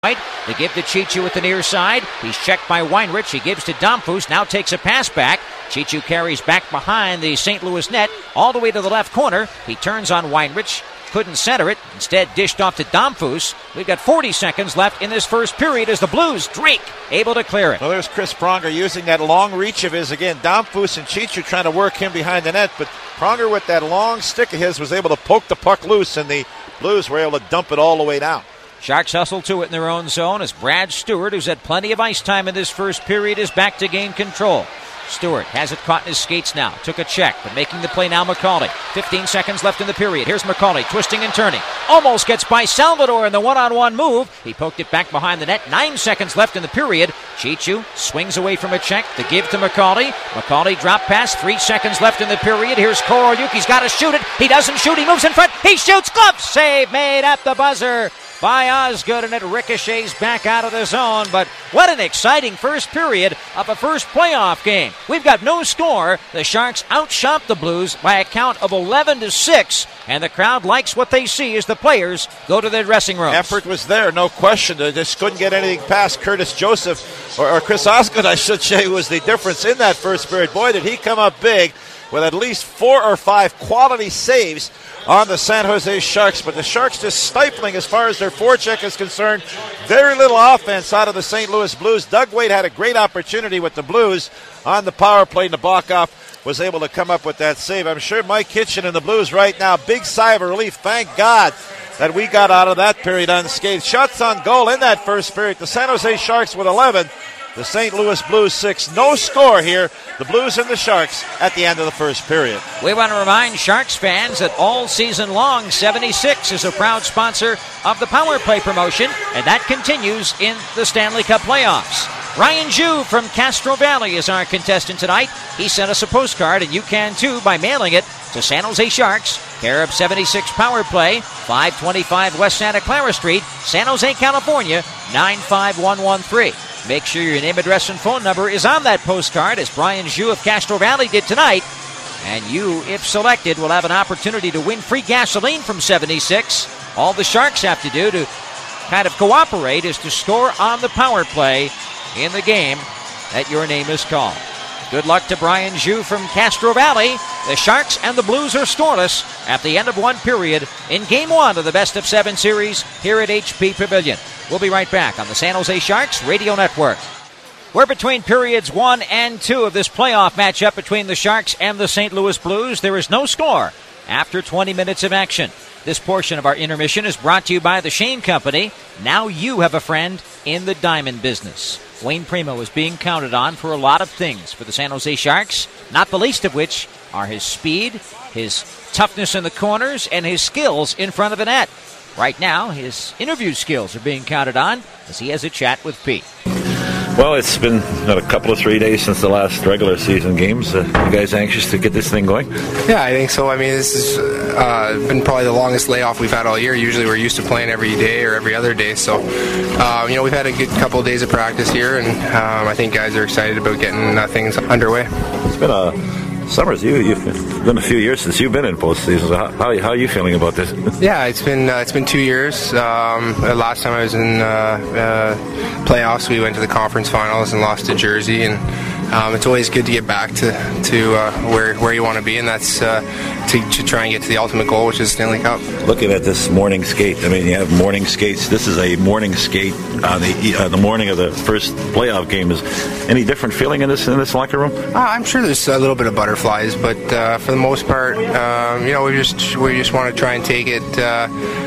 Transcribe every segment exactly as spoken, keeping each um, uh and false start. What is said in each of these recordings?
They give to Chichu at the near side. He's checked by Weinrich. He gives to Domfus. Now takes a pass back. Chichu carries back behind the Saint Louis net all the way to the left corner. He turns on Weinrich. Couldn't center it. Instead dished off to Domfus. We've got forty seconds left in this first period as the Blues, Drake, able to clear it. Well, there's Chris Pronger using that long reach of his again. Domfus and Chichu trying to work him behind the net, but Pronger with that long stick of his was able to poke the puck loose, and the Blues were able to dump it all the way down. Sharks hustle to it in their own zone as Brad Stewart, who's had plenty of ice time in this first period, is back to gain control. Stewart has it caught in his skates now. Took a check, but making the play now McCauley. fifteen seconds left in the period. Here's McCauley twisting and turning. Almost gets by Salvador in the one-on-one move. He poked it back behind the net. Nine seconds left in the period. Chichu swings away from a check to give to McCauley. McCauley drop pass. Three seconds left in the period. Here's Korolyuk. He's got to shoot it. He doesn't shoot. He moves in front. He shoots. Glove save made at the buzzer by Osgood, and it ricochets back out of the zone. But what an exciting first period of a first playoff game. We've got no score. The Sharks outshot the Blues by a count of eleven to six, and the crowd likes what they see as the players go to their dressing rooms. Effort was there, no question. They just couldn't get anything past Curtis Joseph, or, or Chris Osgood, I should say, was the difference in that first period. Boy, did he come up big with at least four or five quality saves on the San Jose Sharks, but the Sharks just stifling as far as their forecheck is concerned. Very little offense out of the Saint Louis Blues. Doug Weight had a great opportunity with the Blues on the power play. Nabokov was able to come up with that save. I'm sure Mike Kitchen and the Blues right now, big sigh of relief. Thank God that we got out of that period unscathed. Shots on goal in that first period. The San Jose Sharks with eleven. The Saint Louis Blues six. No score here. The Blues and the Sharks at the end of the first period. We want to remind Sharks fans that all season long, seventy-six is a proud sponsor of the Power Play promotion, and that continues in the Stanley Cup playoffs. Ryan Jew from Castro Valley is our contestant tonight. He sent us a postcard, and you can too by mailing it to San Jose Sharks, care of seventy-six Power Play, five twenty-five West Santa Clara Street, San Jose, California, nine five one one three. Make sure your name, address, and phone number is on that postcard, as Brian Zhu of Castro Valley did tonight. And you, if selected, will have an opportunity to win free gasoline from seventy-six. All the Sharks have to do to kind of cooperate is to score on the power play in the game that your name is called. Good luck to Brian Zhu from Castro Valley. The Sharks and the Blues are scoreless at the end of one period in Game one of the Best of Seven series here at H P Pavilion. We'll be right back on the San Jose Sharks Radio Network. We're between periods one and two of this playoff matchup between the Sharks and the Saint Louis Blues. There is no score after twenty minutes of action. This portion of our intermission is brought to you by the Shane Company. Now you have a friend in the diamond business. Wayne Primo is being counted on for a lot of things for the San Jose Sharks, not the least of which are his speed, his toughness in the corners, and his skills in front of the net. Right now, his interview skills are being counted on as he has a chat with Pete. Well, it's been about a couple of three days since the last regular season games. Uh, you guys anxious to get this thing going? Yeah, I think so. I mean, this has uh, been probably the longest layoff we've had all year. Usually we're used to playing every day or every other day. So, uh, you know, we've had a good couple of days of practice here, and um, I think guys are excited about getting uh, things underway. It's been a... Summers, you, you've been a few years since you've been in postseason. So how, how, how are you feeling about this? Yeah, it's been uh, it's been two years. Um, last time I was in uh, uh, playoffs, we went to the conference finals and lost to Jersey, and um, it's always good to get back to to uh, where where you want to be, and that's uh, to, to try and get to the ultimate goal, which is Stanley Cup. Looking at this morning skate, I mean, you have morning skates. This is a morning skate on the uh, the morning of the first playoff game. Is any different feeling in this in this locker room? Uh, I'm sure there's a little bit of butterflies, but uh, for the most part, um, you know, we just we just want to try and take it uh,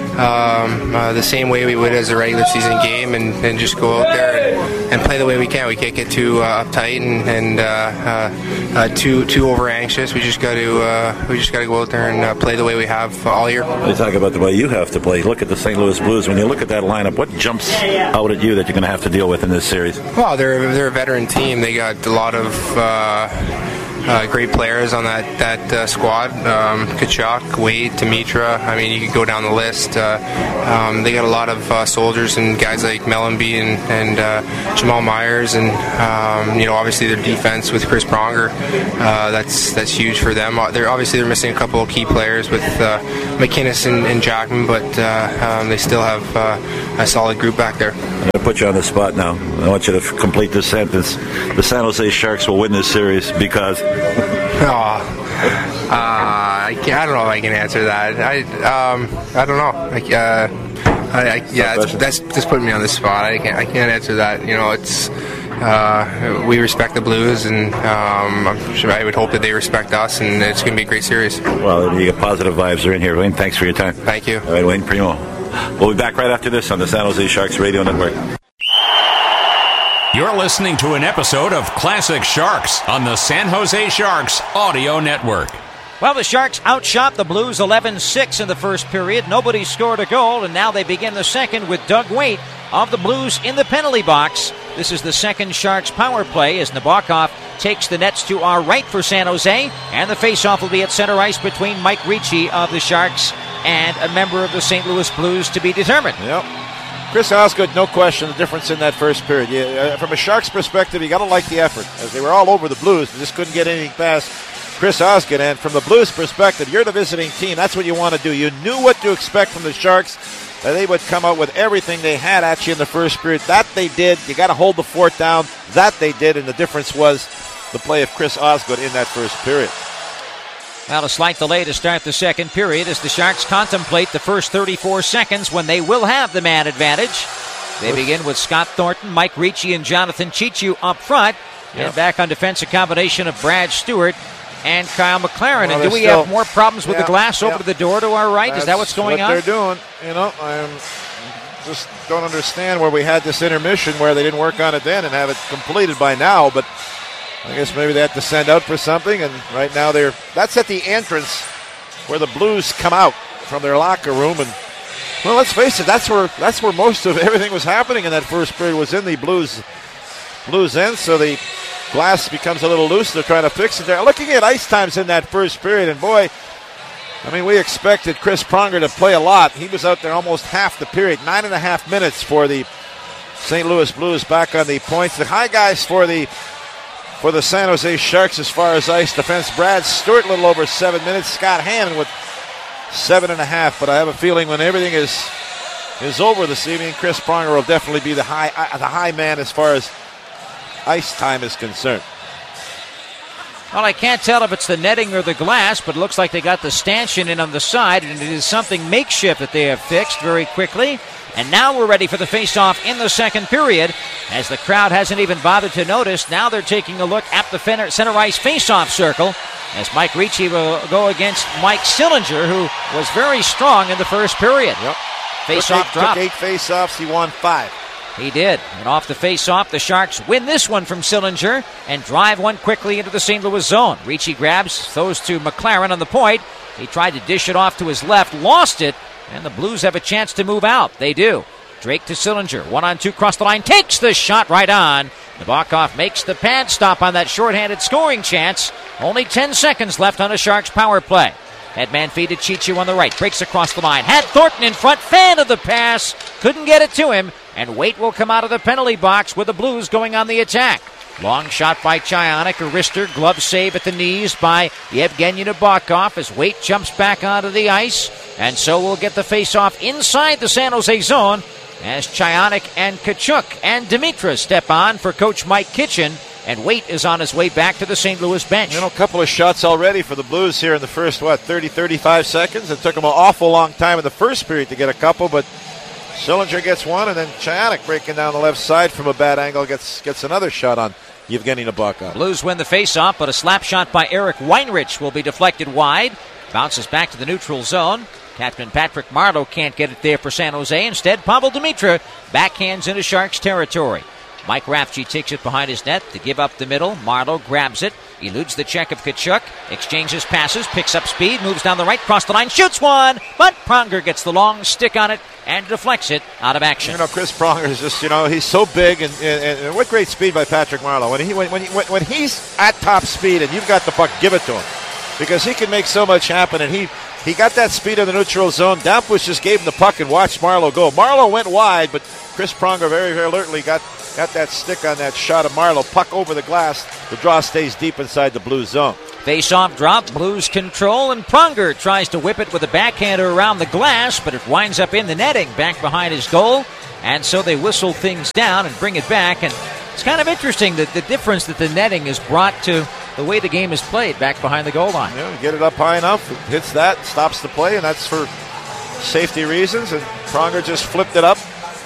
um, uh, the same way we would as a regular season game, and, and just go out there and, and play the way we can. We can't get too uh, uptight and, and uh, uh, uh, too too over anxious. We just got to uh, we just got to go out there and uh, play the way we have all year. You talk about the way you have to play. Look at the Saint Louis Blues. When you look at that lineup, what jumps out at you that you're going to have to deal with in this series? Well, they're they're a veteran team. They got a lot of. Uh, uh, great players on that that uh, squad. Um, Tkachuk, Wade, Dimitra. I mean, you could go down the list. Uh, um, they got a lot of uh, soldiers and guys like Mellanby and, and uh, Jamal Myers, and um, you know, obviously their defense with Chris Pronger. Uh, that's that's huge for them. They're obviously they're missing a couple of key players with uh, McInnes and, and Jackman, but uh, um, they still have uh, a solid group back there. I'm going to put you on the spot now. I want you to f- complete this sentence. The San Jose Sharks will win this series because... oh. Uh, I, can't, I don't know if I can answer that. I um, I don't know. Like, uh, I, I, yeah, that's, that's just putting me on the spot. I can't I can't answer that. You know, it's uh, we respect the Blues, and um, I'm sure I would hope that they respect us, and it's going to be a great series. Well, you get positive vibes. They're in here, Wayne. Thanks for your time. Thank you. All right, Wayne Primo. We'll be back right after this on the San Jose Sharks Radio Network. You're listening to an episode of Classic Sharks on the San Jose Sharks Audio Network. Well, the Sharks outshot the Blues eleven six in the first period. Nobody scored a goal, and now they begin the second with Doug Weight of the Blues in the penalty box. This is the second Sharks power play as Nabokov takes the nets to our right for San Jose, and the faceoff will be at center ice between Mike Ricci of the Sharks and a member of the Saint Louis Blues to be determined. Yep. Chris Osgood, no question, the difference in that first period. Yeah, uh, from a Sharks perspective, you got to like the effort, as they were all over the Blues. They just couldn't get anything past Chris Osgood. And from the Blues' perspective, you're the visiting team. That's what you want to do. You knew what to expect from the Sharks, that they would come out with everything they had at you in the first period. That they did. You got to hold the fort down. That they did, and the difference was the play of Chris Osgood in that first period. Well, a slight delay to start the second period as the Sharks contemplate the first thirty-four seconds when they will have the man advantage. They begin with Scott Thornton, Mike Ricci, and Jonathan Chichu up front. Yep. And back on defense, a combination of Brad Stewart and Kyle McLaren. Well, and do we still, have more problems with yeah, the glass yeah. over to the door to our right? That's Is that what's going what on? They're doing. You know, I just don't understand where we had this intermission where they didn't work on it then and have it completed by now, but I guess maybe they had to send out for something, and right now they're that's at the entrance where the Blues come out from their locker room. And well, let's face it, that's where that's where most of everything was happening in that first period, was in the Blues Blues end. So the glass becomes a little loose. They're trying to fix it there. Looking at ice times in that first period, and boy, I mean, we expected Chris Pronger to play a lot. He was out there almost half the period, nine and a half minutes for the Saint Louis Blues back on the points. The high guys for the For the San Jose Sharks as far as ice defense, Brad Stewart a little over seven minutes. Scott Hannon with seven and a half. But I have a feeling when everything is is over this evening, Chris Pronger will definitely be the high uh, the high man as far as ice time is concerned. Well, I can't tell if it's the netting or the glass, but it looks like they got the stanchion in on the side, and it is something makeshift that they have fixed very quickly. And now we're ready for the face-off in the second period, as the crowd hasn't even bothered to notice. Now they're taking a look at the center ice face-off circle, as Mike Ricci will go against Mike Sillinger, who was very strong in the first period. Yep. Face-off took eight, drop. Took eight face-offs. He won five. He did. And off the face-off, the Sharks win this one from Sillinger and drive one quickly into the Saint Louis zone. Ricci grabs, throws to McLaren on the point. He tried to dish it off to his left, lost it, and the Blues have a chance to move out. They do. Drake to Sillinger. One on two, cross the line. Takes the shot right on. Nabokov makes the pad stop on that shorthanded scoring chance. Only ten seconds left on a Sharks power play. Headman feed to Chichu on the right. Breaks across the line. Had Thornton in front. Fan of the pass. Couldn't get it to him. And Waite will come out of the penalty box with the Blues going on the attack. Long shot by Chionik. A wrister. Glove save at the knees by Yevgeny Nabokov as Waite jumps back onto the ice. And so we'll get the face-off inside the San Jose zone as Chionik and Tkachuk and Dimitra step on for Coach Mike Kitchen. And Waite is on his way back to the Saint Louis bench. You know, a couple of shots already for the Blues here in the first, what, thirty, thirty-five seconds. It took them an awful long time in the first period to get a couple, but Sillinger gets one, and then Chionik breaking down the left side from a bad angle gets gets another shot on Yevgeny Nabokov. Blues win the face-off, but a slap shot by Eric Weinrich will be deflected wide. Bounces back to the neutral zone. Captain Patrick Marleau can't get it there for San Jose. Instead, Pavel Dimitra backhands into Sharks territory. Mike Rafchi takes it behind his net to give up the middle. Marleau grabs it, eludes the check of Tkachuk, exchanges passes, picks up speed, moves down the right, cross the line, shoots one, but Pronger gets the long stick on it and deflects it out of action. You know, Chris Pronger is just, you know, he's so big, and, and, and what great speed by Patrick Marleau. When, he, when, when, he, when he's at top speed and you've got the puck, give it to him, because he can make so much happen, and he He got that speed in the neutral zone. Damphousse just gave him the puck and watched Marleau go. Marleau went wide, but Chris Pronger very, very alertly got, got that stick on that shot of Marleau. Puck over the glass. The draw stays deep inside the blue zone. Face-off drop, Blues control, and Pronger tries to whip it with a backhander around the glass, but it winds up in the netting back behind his goal. And so they whistle things down and bring it back. And it's kind of interesting that the difference that the netting has brought to the way the game is played back behind the goal line. Yeah, get it up high enough, it hits that, stops the play, and that's for safety reasons. And Pronger just flipped it up.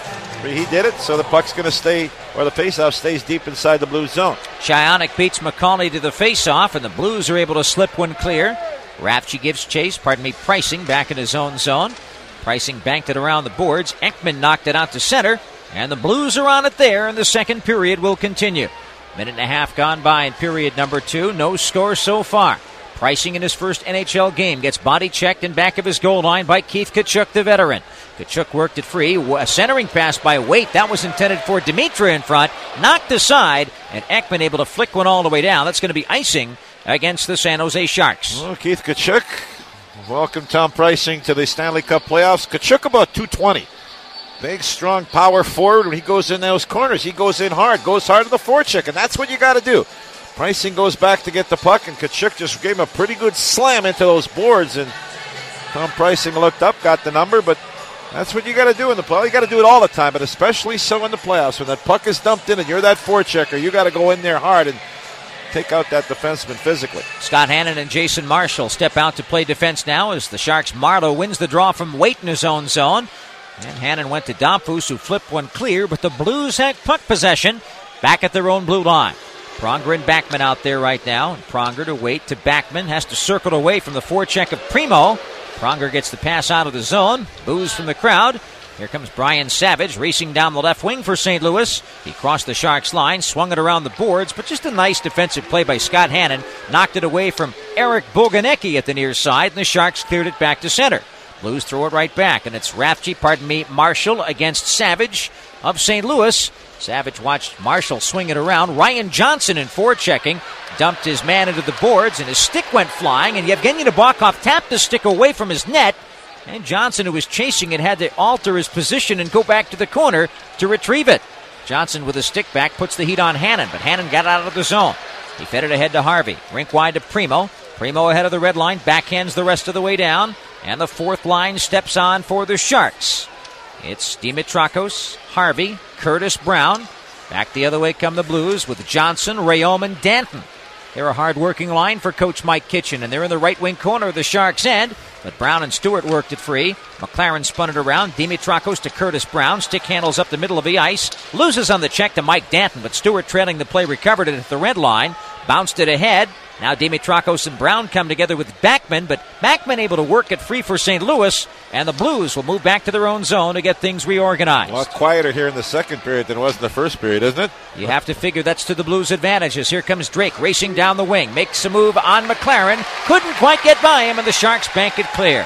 He did it, so the puck's going to stay, or the faceoff stays deep inside the blue zone. Shionik beats McCauley to the faceoff, and the Blues are able to slip one clear. Rafchi gives chase, pardon me, Pricing back in his own zone. Pricing banked it around the boards. Ekman knocked it out to center, and the Blues are on it there, and the second period will continue. Minute and a half gone by in period number two. No score so far. Pricing in his first N H L game gets body checked in back of his goal line by Keith Tkachuk, the veteran. Tkachuk worked it free. A centering pass by Waite. That was intended for Dimitra in front. Knocked aside, and Ekman able to flick one all the way down. That's going to be icing against the San Jose Sharks. Well, Keith Tkachuk, welcome Tom Pricing to the Stanley Cup playoffs. Tkachuk about two twenty. Big, strong power forward. When he goes in those corners, he goes in hard, goes hard to the forecheck, and that's what you got to do. Pricing goes back to get the puck, and Tkachuk just gave him a pretty good slam into those boards, and Tom Pricing looked up, got the number, but that's what you got to do in the play. You got to do it all the time, but especially so in the playoffs. When that puck is dumped in and you're that forechecker, you got to go in there hard and take out that defenseman physically. Scott Hannon and Jason Marshall step out to play defense now as the Sharks' Marleau wins the draw from Waite in his own zone. And Hannon went to Damphousse, who flipped one clear, but the Blues had puck possession back at their own blue line. Pronger and Backman out there right now. And Pronger to Waite to Backman. Has to circle away from the forecheck of Primo. Pronger gets the pass out of the zone. Boos from the crowd. Here comes Brian Savage racing down the left wing for Saint Louis. He crossed the Sharks line, swung it around the boards, but just a nice defensive play by Scott Hannon. Knocked it away from Eric Boganecki at the near side, and the Sharks cleared it back to center. Blues throw it right back, and it's Rafchi, pardon me, Marshall against Savage of Saint Louis. Savage watched Marshall swing it around. Ryan Johnson in forechecking dumped his man into the boards, and his stick went flying, and Yevgeny Nabokov tapped the stick away from his net, and Johnson, who was chasing it, had to alter his position and go back to the corner to retrieve it. Johnson with a stick back puts the heat on Hannon, but Hannon got out of the zone. He fed it ahead to Harvey. Rink wide to Primo. Primo ahead of the red line, backhands the rest of the way down. And the fourth line steps on for the Sharks. It's Dimitrakos, Harvey, Curtis Brown. Back the other way come the Blues with Johnson, Rayom, and Danton. They're a hard-working line for Coach Mike Kitchen, and they're in the right wing corner of the Sharks' end. But Brown and Stewart worked it free. McLaren spun it around. Dimitrakos to Curtis Brown. Stick handles up the middle of the ice. Loses on the check to Mike Danton, but Stewart trailing the play recovered it at the red line. Bounced it ahead. Now Dimitrakos and Brown come together with Backman, but Backman able to work it free for Saint Louis, and the Blues will move back to their own zone to get things reorganized. A lot quieter here in the second period than it was in the first period, isn't it? You have to figure that's to the Blues' advantages. Here comes Drake racing down the wing, makes a move on McLaren, couldn't quite get by him, and the Sharks bank it clear.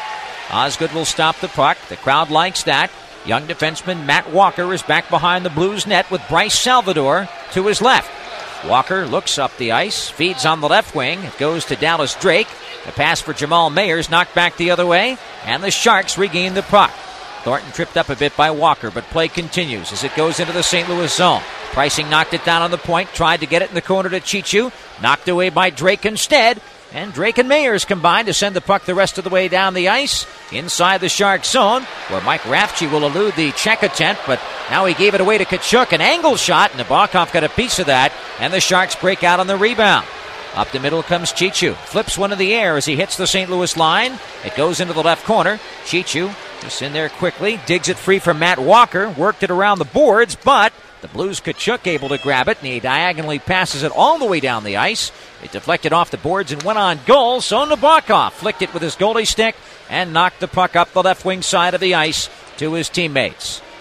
Osgood will stop the puck. The crowd likes that. Young defenseman Matt Walker is back behind the Blues net with Bryce Salvador to his left. Walker looks up the ice, feeds on the left wing. It goes to Dallas Drake. The pass for Jamal Mayers knocked back the other way, and the Sharks regain the puck. Thornton tripped up a bit by Walker, but play continues as it goes into the Saint Louis zone. Pricing knocked it down on the point, tried to get it in the corner to Chichu. Knocked away by Drake instead. And Drake and Mayers combined to send the puck the rest of the way down the ice inside the Sharks zone, where Mike Rafchi will elude the check attempt, but now he gave it away to Tkachuk. An angle shot, and Nabokov got a piece of that, and the Sharks break out on the rebound. Up the middle comes Chichu. Flips one in the air as he hits the Saint Louis line. It goes into the left corner. Chichu just in there quickly, digs it free from Matt Walker, worked it around the boards, but the Blues' Tkachuk able to grab it, and he diagonally passes it all the way down the ice. It deflected off the boards and went on goal, so Nabokov flicked it with his goalie stick and knocked the puck up the left wing side of the ice to his teammates.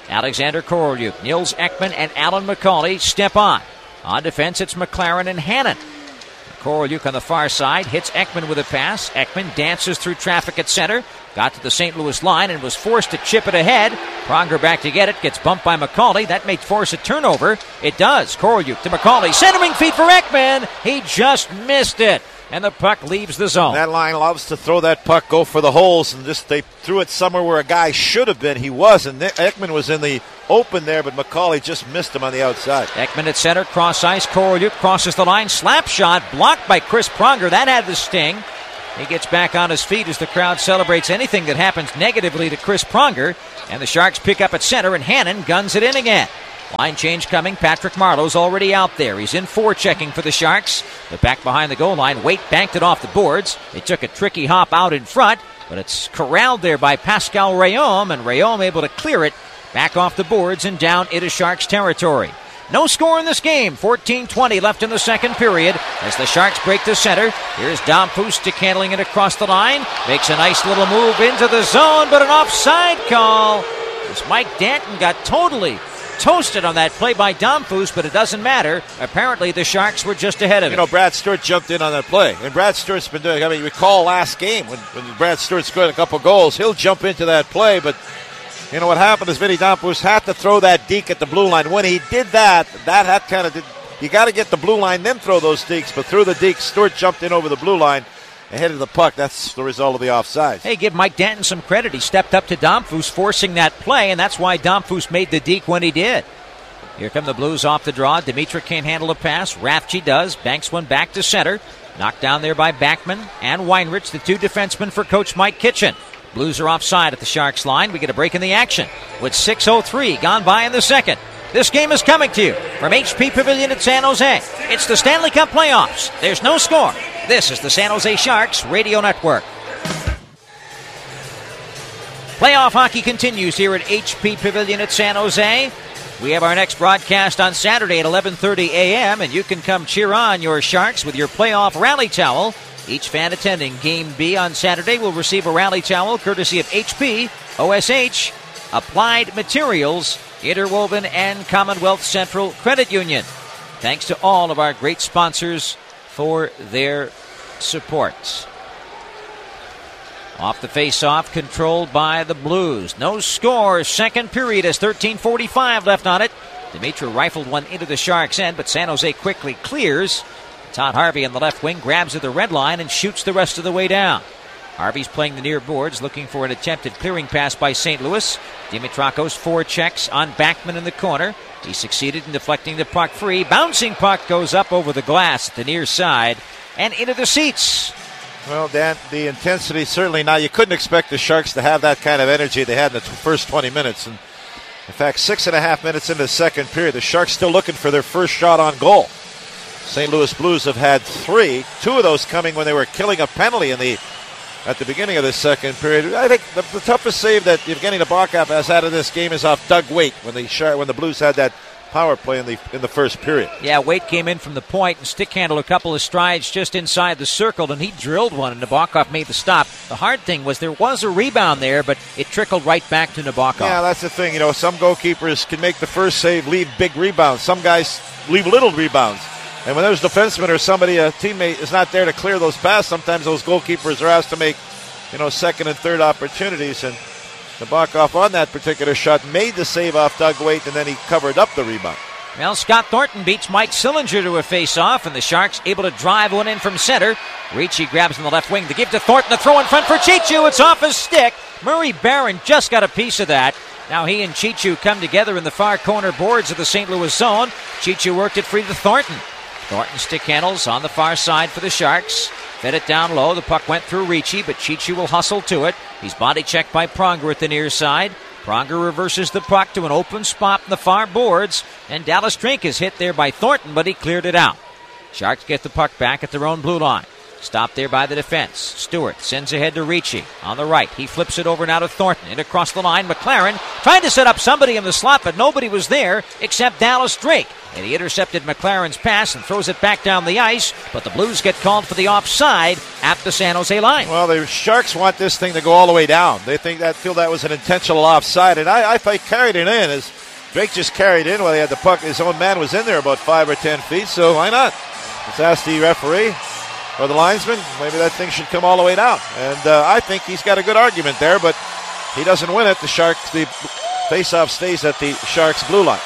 Alexander Korolyuk, Nils Ekman, and Alan McCauley step on. On defense, it's McLaren and Hannon. Korolyuk on the far side hits Ekman with a pass. Ekman dances through traffic at center. Got to the Saint Louis line and was forced to chip it ahead. Pronger back to get it. Gets bumped by McCauley. That may force a turnover. It does. Korolyuk to McCauley. Centering feet for Ekman. He just missed it. And the puck leaves the zone. That line loves to throw that puck, go for the holes, and just they threw it somewhere where a guy should have been. He was, and Ekman was in the open there, but McCauley just missed him on the outside. Ekman at center, cross ice. Korolyuk crosses the line. Slap shot blocked by Chris Pronger. That had the sting. He gets back on his feet as the crowd celebrates anything that happens negatively to Chris Pronger. And the Sharks pick up at center, and Hannon guns it in again. Line change coming. Patrick Marleau's already out there. He's in forechecking for the Sharks. But back behind the goal line, Waite banked it off the boards. They took a tricky hop out in front, but it's corralled there by Pascal Rayom, and Rayom able to clear it back off the boards and down into Sharks territory. No score in this game. fourteen twenty left in the second period as the Sharks break the center. Here's Dom Fustick handling it across the line. Makes a nice little move into the zone, but an offside call. As Mike Danton got totally toasted on that play by Dom Fustick, but it doesn't matter. Apparently the Sharks were just ahead of it. You know, Brad Stewart jumped in on that play. And Brad Stewart's been doing, I mean, you recall last game when, when Brad Stewart scored a couple goals, he'll jump into that play, but you know what happened is Vinny Dom Fustick had to throw that deke at the blue line. When he did that, that, that kind of did, you got to get the blue line, then throw those dekes, but through the deke, Stewart jumped in over the blue line ahead of the puck. That's the result of the offside. Hey, give Mike Danton some credit. He stepped up to Dom Fustick, forcing that play, and that's why Dom Fustick made the deke when he did. Here come the Blues off the draw. Dimitra can't handle a pass. Rafchi does. Banks one back to center. Knocked down there by Backman and Weinrich, the two defensemen for Coach Mike Kitchen. Blues are offside at the Sharks line. We get a break in the action with six oh three gone by in the second. This game is coming to you from H P Pavilion at San Jose. It's the Stanley Cup playoffs. There's no score. This is the San Jose Sharks Radio Network. Playoff hockey continues here at H P Pavilion at San Jose. We have our next broadcast on Saturday at eleven thirty a.m., and you can come cheer on your Sharks with your playoff rally towel. Each fan attending Game B on Saturday will receive a rally towel courtesy of H P, O S H, Applied Materials, Interwoven, and Commonwealth Central Credit Union. Thanks to all of our great sponsors for their support. Off the face-off, controlled by the Blues. No score. Second period as thirteen forty-five left on it. Dimitra rifled one into the Sharks' end, but San Jose quickly clears. Todd Harvey on the left wing grabs at the red line and shoots the rest of the way down. Harvey's playing the near boards, looking for an attempted clearing pass by Saint Louis. Dimitrakos four checks on Backman in the corner. He succeeded in deflecting the puck free. Bouncing puck goes up over the glass at the near side and into the seats. Well, Dan, the intensity certainly now. You couldn't expect the Sharks to have that kind of energy they had in the first twenty minutes. And in fact, six and a half minutes into the second period, the Sharks still looking for their first shot on goal. Saint Louis Blues have had three, two of those coming when they were killing a penalty in the at the beginning of the second period. I think the, the toughest save that Evgeny Nabokov has had in this game is off Doug Waite when the Shark, when the Blues had that power play in the in the first period. Yeah, Waite came in from the point and stick handled a couple of strides just inside the circle, and he drilled one, and Nabokov made the stop. The hard thing was there was a rebound there, but it trickled right back to Nabokov. Yeah, that's the thing. You know, some goalkeepers can make the first save, leave big rebounds. Some guys leave little rebounds. And when there's a defenseman or somebody, a teammate is not there to clear those passes, sometimes those goalkeepers are asked to make, you know, second and third opportunities. And Nabokov on that particular shot made the save off Doug Waite, and then he covered up the rebound. Well, Scott Thornton beats Mike Sillinger to a face-off, and the Sharks able to drive one in from center. Ricci grabs on the left wing to give to Thornton. The throw in front for Chichu. It's off his stick. Murray Barron just got a piece of that. Now he and Chichu come together in the far corner boards of the Saint Louis zone. Chichu worked it free to Thornton. Thornton stick handles on the far side for the Sharks. Fed it down low. The puck went through Ricci, but Chichu will hustle to it. He's body checked by Pronger at the near side. Pronger reverses the puck to an open spot in the far boards, and Dallas Drink is hit there by Thornton, but he cleared it out. Sharks get the puck back at their own blue line. Stopped there by the defense. Stewart sends ahead to Ricci. On the right, he flips it over now to Thornton. And across the line, McLaren trying to set up somebody in the slot, but nobody was there except Dallas Drake. And he intercepted McLaren's pass and throws it back down the ice, but the Blues get called for the offside at the San Jose line. Well, the Sharks want this thing to go all the way down. They think that feel that was an intentional offside, and I, I thought he carried it in as Drake just carried in while he had the puck. His own man was in there about five or ten feet, so why not? Let's ask the referee or the linesman. Maybe that thing should come all the way down. And uh, I think he's got a good argument there, but he doesn't win it. The Sharks, the faceoff stays at the Sharks' blue line.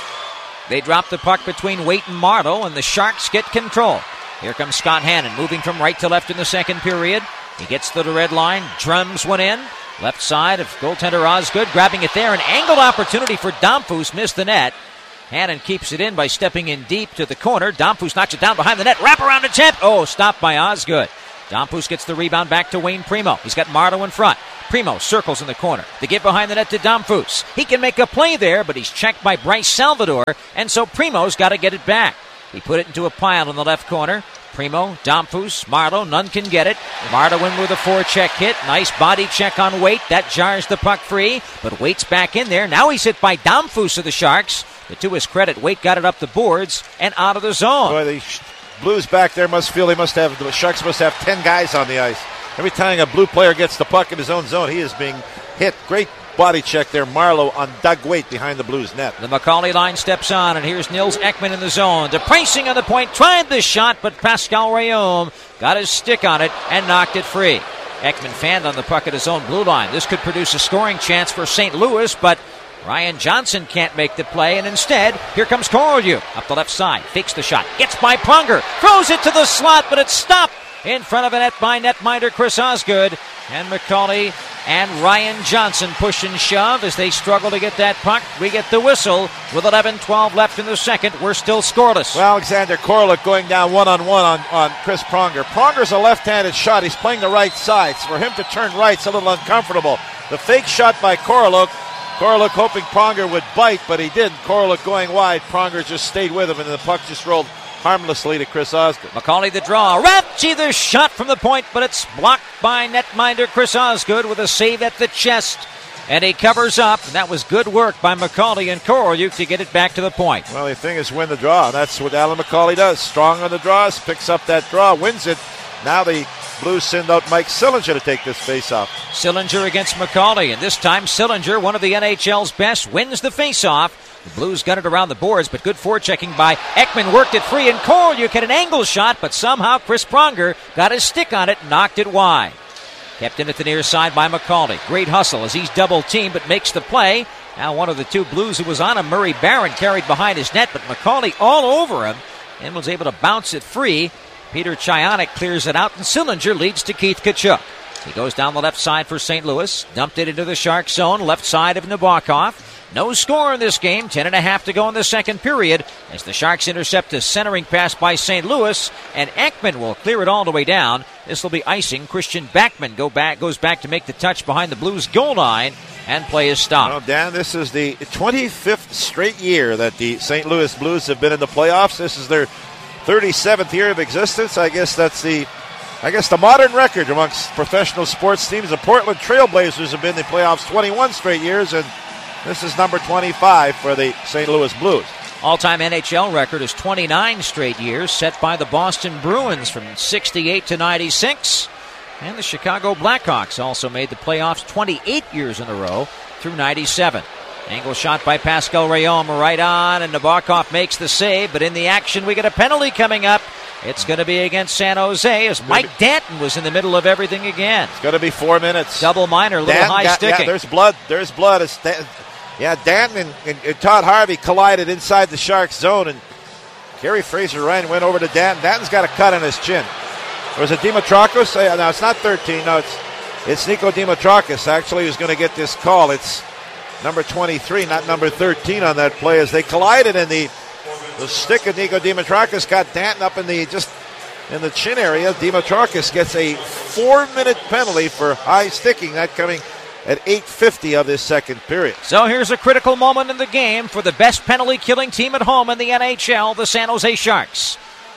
They drop the puck between Waite and Marleau, and the Sharks get control. Here comes Scott Hannon, moving from right to left in the second period. He gets to the red line, drums one in. Left side of goaltender Osgood, grabbing it there. An angled opportunity for Domfus, missed the net. Hannon keeps it in by stepping in deep to the corner. Domfus knocks it down behind the net. Wrap around attempt. Oh, stopped by Osgood. Domfus gets the rebound back to Wayne Primo. He's got Marleau in front. Primo circles in the corner. The give behind the net to Domfus. He can make a play there, but he's checked by Bryce Salvador, and so Primo's got to get it back. He put it into a pile in the left corner. Primo, Domfus, Marleau, none can get it. Marleau in with a forecheck hit. Nice body check on Waite. That jars the puck free, but Waite's back in there. Now he's hit by Domfus of the Sharks. But to his credit, Waite got it up the boards and out of the zone. Boy, the Blues back there must feel they must have, the Sharks must have ten guys on the ice. Every time a Blue player gets the puck in his own zone, he is being hit. Great body check there, Marleau on Doug Waite behind the Blues net. The Macaulay line steps on, and here's Nils Ekman in the zone. DePracing on the point, tried the shot, but Pascal Rayaume got his stick on it and knocked it free. Ekman fanned on the puck at his own blue line. This could produce a scoring chance for Saint Louis, but Ryan Johnson can't make the play, and instead, here comes Korolev up the left side, fakes the shot, gets by Pronger, throws it to the slot, but it's stopped in front of a net by netminder Chris Osgood. And Macaulay and Ryan Johnson push and shove as they struggle to get that puck. We get the whistle with eleven twelve left in the second. We're still scoreless. Well, Alexander Korolev going down one-on-one on, on Chris Pronger. Pronger's a left-handed shot. He's playing the right side. So for him to turn right's a little uncomfortable. The fake shot by Korolev. Korolev hoping Pronger would bite, but he didn't. Korolev going wide. Pronger just stayed with him, and the puck just rolled harmlessly to Chris Osgood. Macaulay the draw. Rapchi the shot from the point, but it's blocked by netminder Chris Osgood with a save at the chest. And he covers up, and that was good work by Macaulay and Korolev to get it back to the point. Well, the thing is win the draw, and that's what Alan Macaulay does. Strong on the draws, picks up that draw, wins it. Now the Blues send out Mike Sillinger to take this faceoff. Sillinger against Macaulay, and this time Sillinger, one of the N H L's best, wins the faceoff. The Blues got it around the boards, but good forechecking by Ekman worked it free, and Korolev had an angle shot, but somehow Chris Pronger got his stick on it and knocked it wide. Kept in at the near side by Macaulay. Great hustle as he's double-teamed, but makes the play. Now one of the two Blues who was on him, Murray Barron, carried behind his net, but Macaulay all over him and was able to bounce it free. Peter Chionik clears it out, and Sillinger leads to Keith Tkachuk. He goes down the left side for Saint Louis, dumped it into the Shark zone, left side of Nabokov. No score in this game, ten and a half to go in the second period as the Sharks intercept a centering pass by Saint Louis, and Ekman will clear it all the way down. This will be icing. Christian Backman go back, goes back to make the touch behind the Blues goal line, and play is stopped. Well, Dan, this is the twenty-fifth straight year that the Saint Louis Blues have been in the playoffs. This is their thirty-seventh year of existence. I guess that's the I guess the modern record amongst professional sports teams. The Portland Trailblazers have been in the playoffs twenty-one straight years, and this is number twenty-five for the Saint Louis Blues. All-time N H L record is twenty-nine straight years, set by the Boston Bruins from sixty-eight to ninety-six. And the Chicago Blackhawks also made the playoffs twenty-eight years in a row through ninety-seven. Angle shot by Pascal Rayaume right on, and Nabokov makes the save, but in the action we get a penalty coming up. It's going to be against San Jose as Mike be, Danton was in the middle of everything again. It's going to be four minutes. Double minor, a little Danton high got, sticking. Yeah, there's blood. There's blood. It's, yeah, Danton and, and, and Todd Harvey collided inside the Sharks zone, and Kerry Fraser-Ryan went over to Danton. Danton's got a cut on his chin. Or is it Dimitrakis? Uh, no, it's not thirteen. No, it's it's Nico Dimitrakis actually who's going to get this call. It's number twenty-three, not number thirteen on that play as they collided, and the the stick of Nico Dimitrakis got Danton up in the just in the chin area. Dimitrakis gets a four-minute penalty for high sticking. That coming at eight fifty of this second period. So here's a critical moment in the game for the best penalty-killing team at home in the N H L, the San Jose Sharks.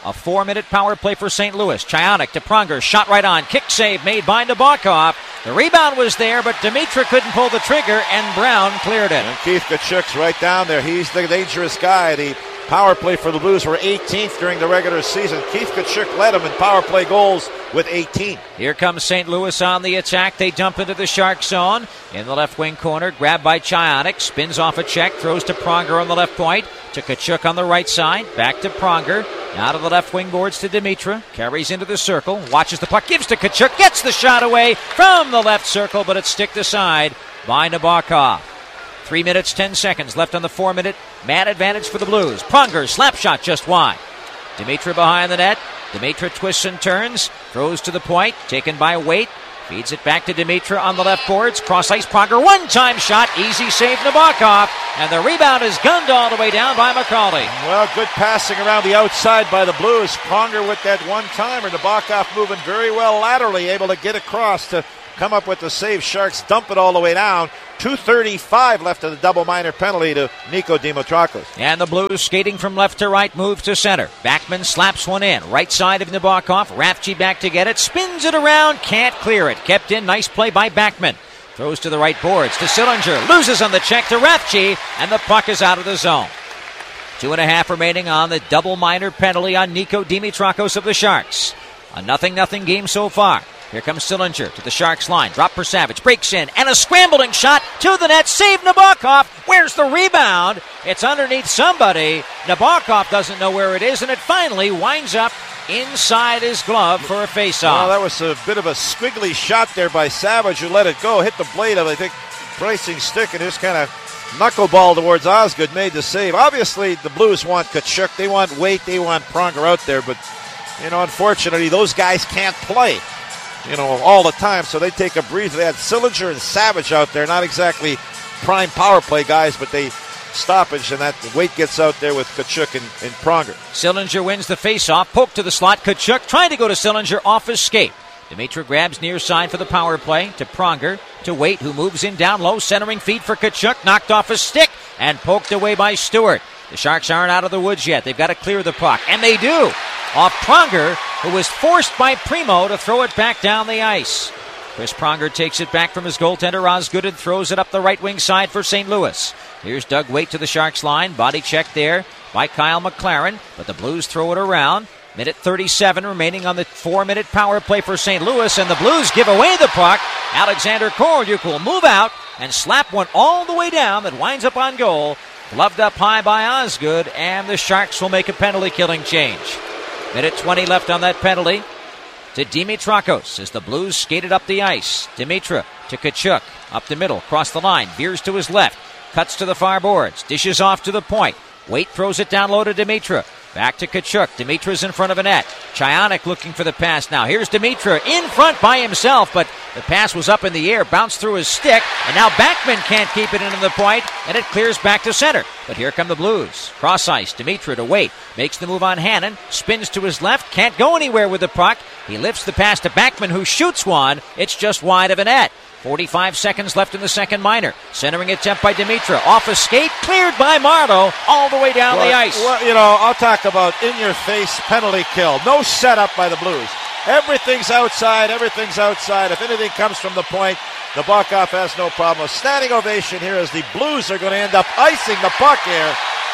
A four-minute power play for Saint Louis. Chionik to Pronger, shot right on. Kick save made by Nabokov. The rebound was there, but Dimitra couldn't pull the trigger, and Brown cleared it. And Keith Tkachuk's right down there. He's the dangerous guy. The power play for the Blues were eighteenth during the regular season. Keith Tkachuk led them in power play goals with eighteen. Here comes Saint Louis on the attack. They dump into the Shark zone. In the left wing corner, grabbed by Chionik. Spins off a check, throws to Pronger on the left point. To Tkachuk on the right side. Back to Pronger. Now to the left wing boards to Dimitra. Carries into the circle. Watches the puck. Gives to Tkachuk. Gets the shot away from the left circle, but it's sticked aside by Nabokov. Three minutes, ten seconds left on the four-minute man advantage for the Blues. Pronger, slap shot just wide. Dimitra behind the net. Dimitra twists and turns. Throws to the point. Taken by Waite. Feeds it back to Dimitra on the left boards. Cross ice, Pronger. One-time shot. Easy save, Nabokov. And the rebound is gunned all the way down by McCauley. Well, good passing around the outside by the Blues. Pronger with that one-timer. Nabokov moving very well laterally, able to get across to come up with the save. Sharks dump it all the way down. two thirty-five left of the double minor penalty to Nico Dimitrakos. And the Blues skating from left to right, move to center. Backman slaps one in. Right side of Nabokov. Rafchi back to get it. Spins it around. Can't clear it. Kept in. Nice play by Backman. Throws to the right boards to Sillinger. Loses on the check to Rafchi. And the puck is out of the zone. Two and a half remaining on the double minor penalty on Nico Dimitrakos of the Sharks. A nothing-nothing game so far. Here comes Sillinger to the Sharks line. Drop for Savage. Breaks in. And a scrambling shot to the net. Save Nabokov. Where's the rebound? It's underneath somebody. Nabokov doesn't know where it is. And it finally winds up inside his glove for a face-off. Well, that was a bit of a squiggly shot there by Savage, who let it go. Hit the blade of, I think, Bracing stick and just kind of knuckleball towards Osgood. Made the save. Obviously, the Blues want Tkachuk. They want Waite. They want Pronger out there. But, you know, unfortunately, those guys can't play, you know, all the time, so they take a breather. They had Sillinger and Savage out there, not exactly prime power play guys, but they stoppage, and that Waite gets out there with Tkachuk and, and Pronger. Sillinger wins the faceoff, poke to the slot. Tkachuk trying to go to Sillinger, off his skate. Dimitra grabs near side for the power play to Pronger, to Waite, who moves in down low, centering feed for Tkachuk, knocked off his stick and poked away by Stewart. The Sharks aren't out of the woods yet. They've got to clear the puck, and they do. Off Pronger, who was forced by Primo to throw it back down the ice. Chris Pronger takes it back from his goaltender Osgood and throws it up the right wing side for Saint Louis. Here's Doug Waite to the Sharks line. Body check there by Kyle McLaren, but the Blues throw it around. Minute thirty-seven remaining on the four-minute power play for Saint Louis, and the Blues give away the puck. Alexander Koryuk will move out and slap one all the way down that winds up on goal. Gloved up high by Osgood, and the Sharks will make a penalty-killing change. Minute twenty left on that penalty to Dimitrakos as the Blues skated up the ice. Dimitra to Tkachuk, up the middle, across the line, veers to his left, cuts to the far boards, dishes off to the point. Waite throws it down low to Dimitra. Back to Tkachuk. Dimitra's in front of a net. Chionik looking for the pass now. Here's Dimitra in front by himself, but the pass was up in the air, bounced through his stick, and now Backman can't keep it into the point, and it clears back to center. But here come the Blues. Cross ice. Dimitra to Waite. Makes the move on Hannon. Spins to his left. Can't go anywhere with the puck. He lifts the pass to Backman, who shoots one. It's just wide of a net. forty-five seconds left in the second minor. Centering attempt by Dimitra. Off a skate, cleared by Marleau all the way down well, the ice. Well, you know, I'll talk about in-your-face penalty kill. No setup by the Blues. Everything's outside. Everything's outside. If anything comes from the point, the Nabokov has no problem. A standing ovation here as the Blues are going to end up icing the puck here.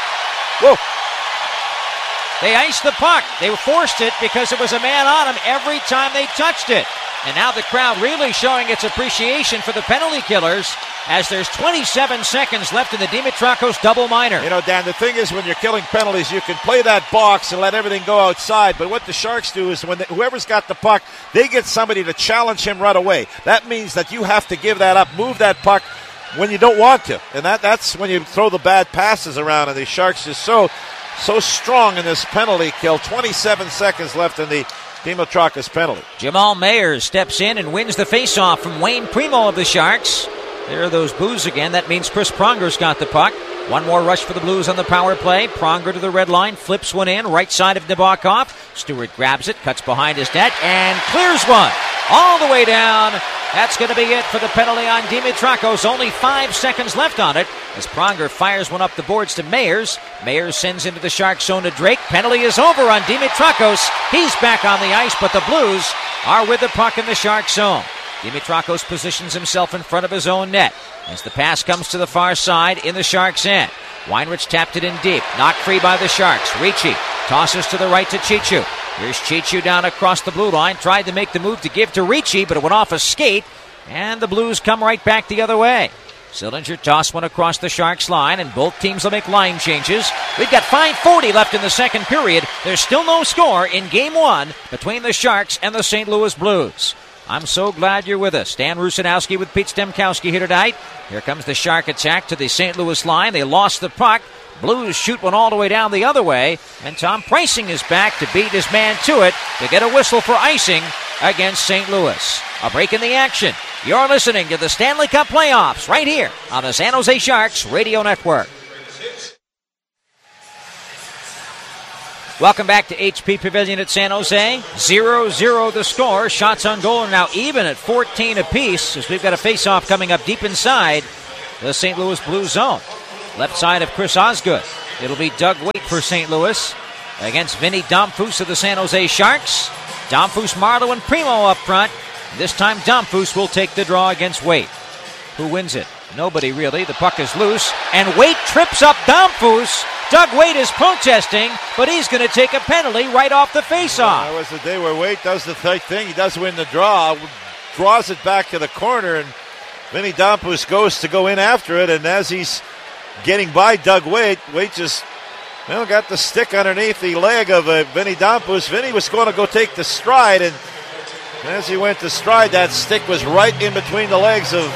Whoa. They iced the puck. They forced it because it was a man on him every time they touched it. And now the crowd really showing its appreciation for the penalty killers as there's twenty-seven seconds left in the Dimitrakos double minor. You know, Dan, the thing is when you're killing penalties, you can play that box and let everything go outside. But what the Sharks do is when they, whoever's got the puck, they get somebody to challenge him right away. That means that you have to give that up, move that puck when you don't want to. And that, that's when you throw the bad passes around. And the Sharks is so, so strong in this penalty kill. twenty-seven seconds left in the Dimitrakos penalty. Jamal Mayer steps in and wins the faceoff from Wayne Primo of the Sharks. There are those boos again. That means Chris Pronger's got the puck. One more rush for the Blues on the power play. Pronger to the red line, flips one in, right side of Nabokov. Stewart grabs it, cuts behind his net, and clears one all the way down That's going to be it for the penalty on Dimitrakos. Only five seconds left on it as Pronger fires one up the boards to Mayers. Mayers sends into the Shark zone to Drake. Penalty is over on Dimitrakos. He's back on the ice, but the Blues are with the puck in the Shark zone. Dimitrakos positions himself in front of his own net as the pass comes to the far side in the Sharks' end. Weinrich tapped it in deep, knocked free by the Sharks. Ricci tosses to the right to Chichu. Here's Chichu down across the blue line, tried to make the move to give to Ricci, but it went off a skate, and the Blues come right back the other way. Sillinger tossed one across the Sharks line, and both teams will make line changes. We've got five forty left in the second period. There's still no score in Game one between the Sharks and the Saint Louis Blues. I'm so glad you're with us. Dan Rusanowski with Pete Stemkowski here tonight. Here comes the Shark attack to the Saint Louis line. They lost the puck. Blues shoot one all the way down the other way, and Tom Preissing is back to beat his man to it to get a whistle for icing against Saint Louis. A break in the action. You're listening to the Stanley Cup playoffs right here on the San Jose Sharks Radio Network. Welcome back to H P Pavilion at San Jose. zero zero the score. Shots on goal are now even at fourteen apiece as we've got a face-off coming up deep inside the Saint Louis Blues zone. Left side of Chris Osgood. It'll be Doug Weight for Saint Louis against Vinny Domfus of the San Jose Sharks. Domfus, Marleau, and Primo up front. This time Domfus will take the draw against Weight. Who wins it? Nobody really. The puck is loose, and Weight trips up Domfus. Doug Weight is protesting, but he's going to take a penalty right off the faceoff. That was the day where Weight does the right thing. He does win the draw, draws it back to the corner, and Vinny Domfus goes to go in after it, and as he's getting by Doug Weight, Weight just well, got the stick underneath the leg of uh, Vinny Domfus. Vinny was going to go take the stride, and as he went to stride, that stick was right in between the legs of,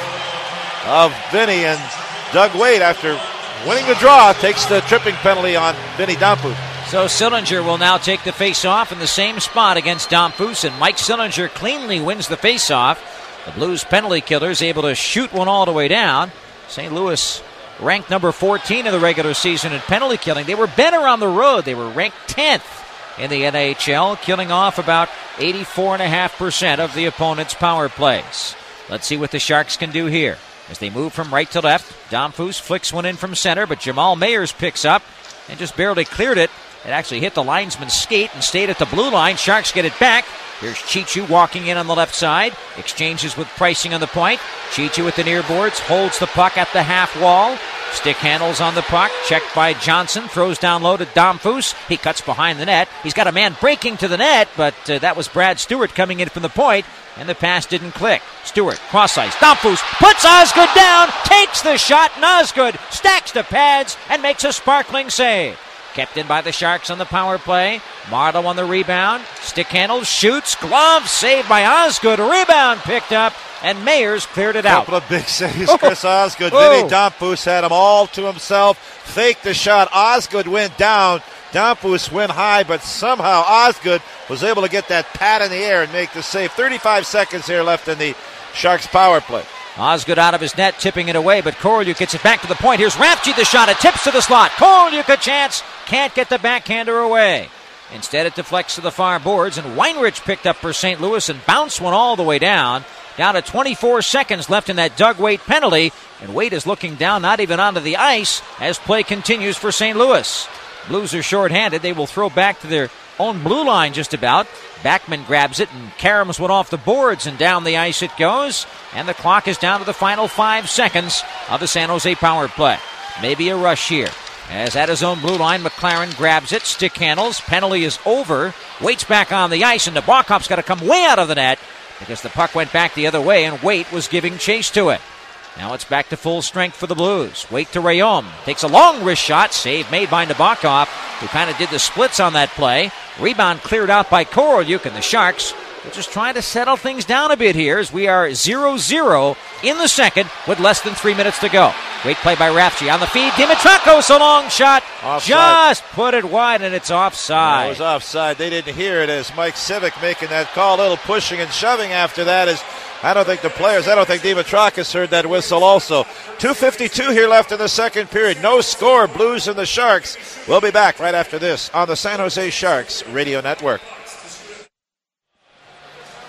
of Vinny, and Doug Weight, after winning the draw, takes the tripping penalty on Vinny Domfus. So Sillinger will now take the face-off in the same spot against Domfus, and Mike Sillinger cleanly wins the face-off. The Blues penalty killer is able to shoot one all the way down. Saint Louis ranked number fourteen in the regular season in penalty killing. They were better on the road. They were ranked tenth in the N H L, killing off about eighty-four point five percent of the opponent's power plays. Let's see what the Sharks can do here. As they move from right to left, Domfus flicks one in from center, but Jamal Mayers picks up and just barely cleared it. It actually hit the linesman's skate and stayed at the blue line. Sharks get it back. Here's Chichu walking in on the left side. Exchanges with Preissing on the point. Chichu with the near boards. Holds the puck at the half wall. Stick handles on the puck. Checked by Johnson. Throws down low to Domfus. He cuts behind the net. He's got a man breaking to the net, but uh, that was Brad Stewart coming in from the point, and the pass didn't click. Stewart, cross ice. Domfus puts Osgood down. Takes the shot, and Osgood stacks the pads and makes a sparkling save. Kept in by the Sharks on the power play. Marleau on the rebound. Stick handles, shoots, glove, saved by Osgood. Rebound picked up, and Mayers cleared it out. Couple of big saves, Chris Osgood. Oh. Vinny Domfus had him all to himself. Faked the shot. Osgood went down. Domfus went high, but somehow Osgood was able to get that pad in the air and make the save. thirty-five seconds here left in the Sharks power play. Osgood out of his net, tipping it away, but Korolyuk gets it back to the point. Here's Rafchi, the shot. It tips to the slot. Korolyuk a chance. Can't get the backhander away. Instead, it deflects to the far boards, and Weinrich picked up for Saint Louis and bounced one all the way down. Down to twenty-four seconds left in that Doug Weight penalty, and Weight is looking down, not even onto the ice, as play continues for Saint Louis. Blues are shorthanded. They will throw back to their own blue line just about. Backman grabs it and caroms one off the boards, and down the ice it goes. And the clock is down to the final five seconds of the San Jose power play. Maybe a rush here. As at his own blue line, McLaren grabs it, stick handles. Penalty is over. Waits back on the ice, and Nabokov's got to come way out of the net because the puck went back the other way, and Weight was giving chase to it. Now it's back to full strength for the Blues. Weight to Rayom. Takes a long wrist shot. Save made by Nabokov, who kind of did the splits on that play. Rebound cleared out by Korolyuk, and the Sharks will just try to settle things down a bit here as we are zero zero in the second with less than three minutes to go. Great play by Rafchi on the feed. Dimitrakos, a long shot. Offside. Just put it wide, and it's offside. It was offside. They didn't hear it as Mike Civic making that call. A little pushing and shoving after that as I don't think the players, I don't think Dimitrakos heard that whistle also. two fifty-two here left in the second period. No score, Blues and the Sharks. We'll be back right after this on the San Jose Sharks Radio Network.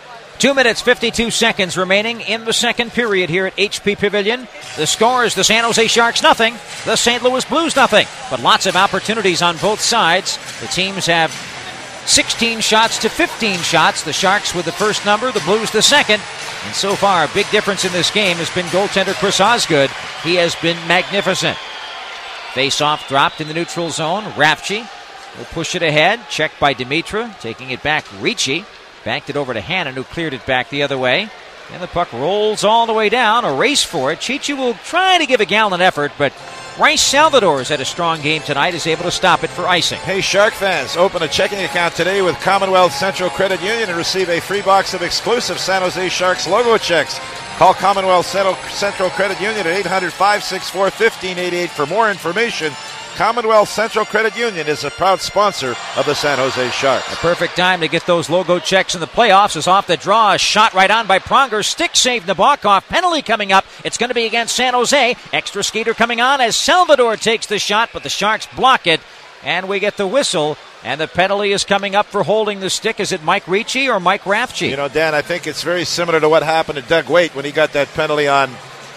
Two minutes, fifty-two seconds remaining in the second period here at H P Pavilion. The score is the San Jose Sharks nothing, the Saint Louis Blues nothing. But lots of opportunities on both sides. The teams have sixteen shots to fifteen shots. The Sharks with the first number, the Blues the second. And so far, a big difference in this game has been goaltender Chris Osgood. He has been magnificent. Face-off dropped in the neutral zone. Rafchi will push it ahead. Checked by Dimitra. Taking it back, Ricci. Backed it over to Hannon, who cleared it back the other way. And the puck rolls all the way down. A race for it. Chichi will try to give a gallant effort, but Rice Salvador has had a strong game tonight, is able to stop it for icing. Hey, Shark fans, open a checking account today with Commonwealth Central Credit Union and receive a free box of exclusive San Jose Sharks logo checks. Call Commonwealth Central Credit Union at eight hundred, five six four, one five eight eight for more information. Commonwealth Central Credit Union is a proud sponsor of the San Jose Sharks. A perfect time to get those logo checks in the playoffs is off the draw. A shot right on by Pronger. Stick saved Nabokov. Penalty coming up. It's going to be against San Jose. Extra skater coming on as Salvador takes the shot, but the Sharks block it. And we get the whistle. And the penalty is coming up for holding the stick. Is it Mike Ricci or Mike Rafchi? You know, Dan, I think it's very similar to what happened to Doug Waite when he got that penalty on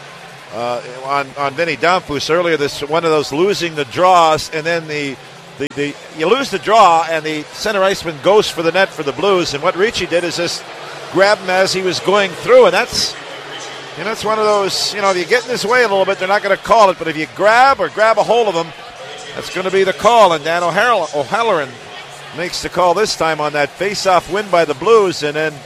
Uh, on on Vinny Damphus earlier. This one of those losing the draws, and then the, the the you lose the draw, and the center iceman goes for the net for the Blues. And what Ricci did is just grab him as he was going through, and that's you know it's one of those you know if you get in his way a little bit, they're not going to call it. But if you grab or grab a hold of him, that's going to be the call. And Dan O'Halloran makes the call this time on that face-off win by the Blues, and then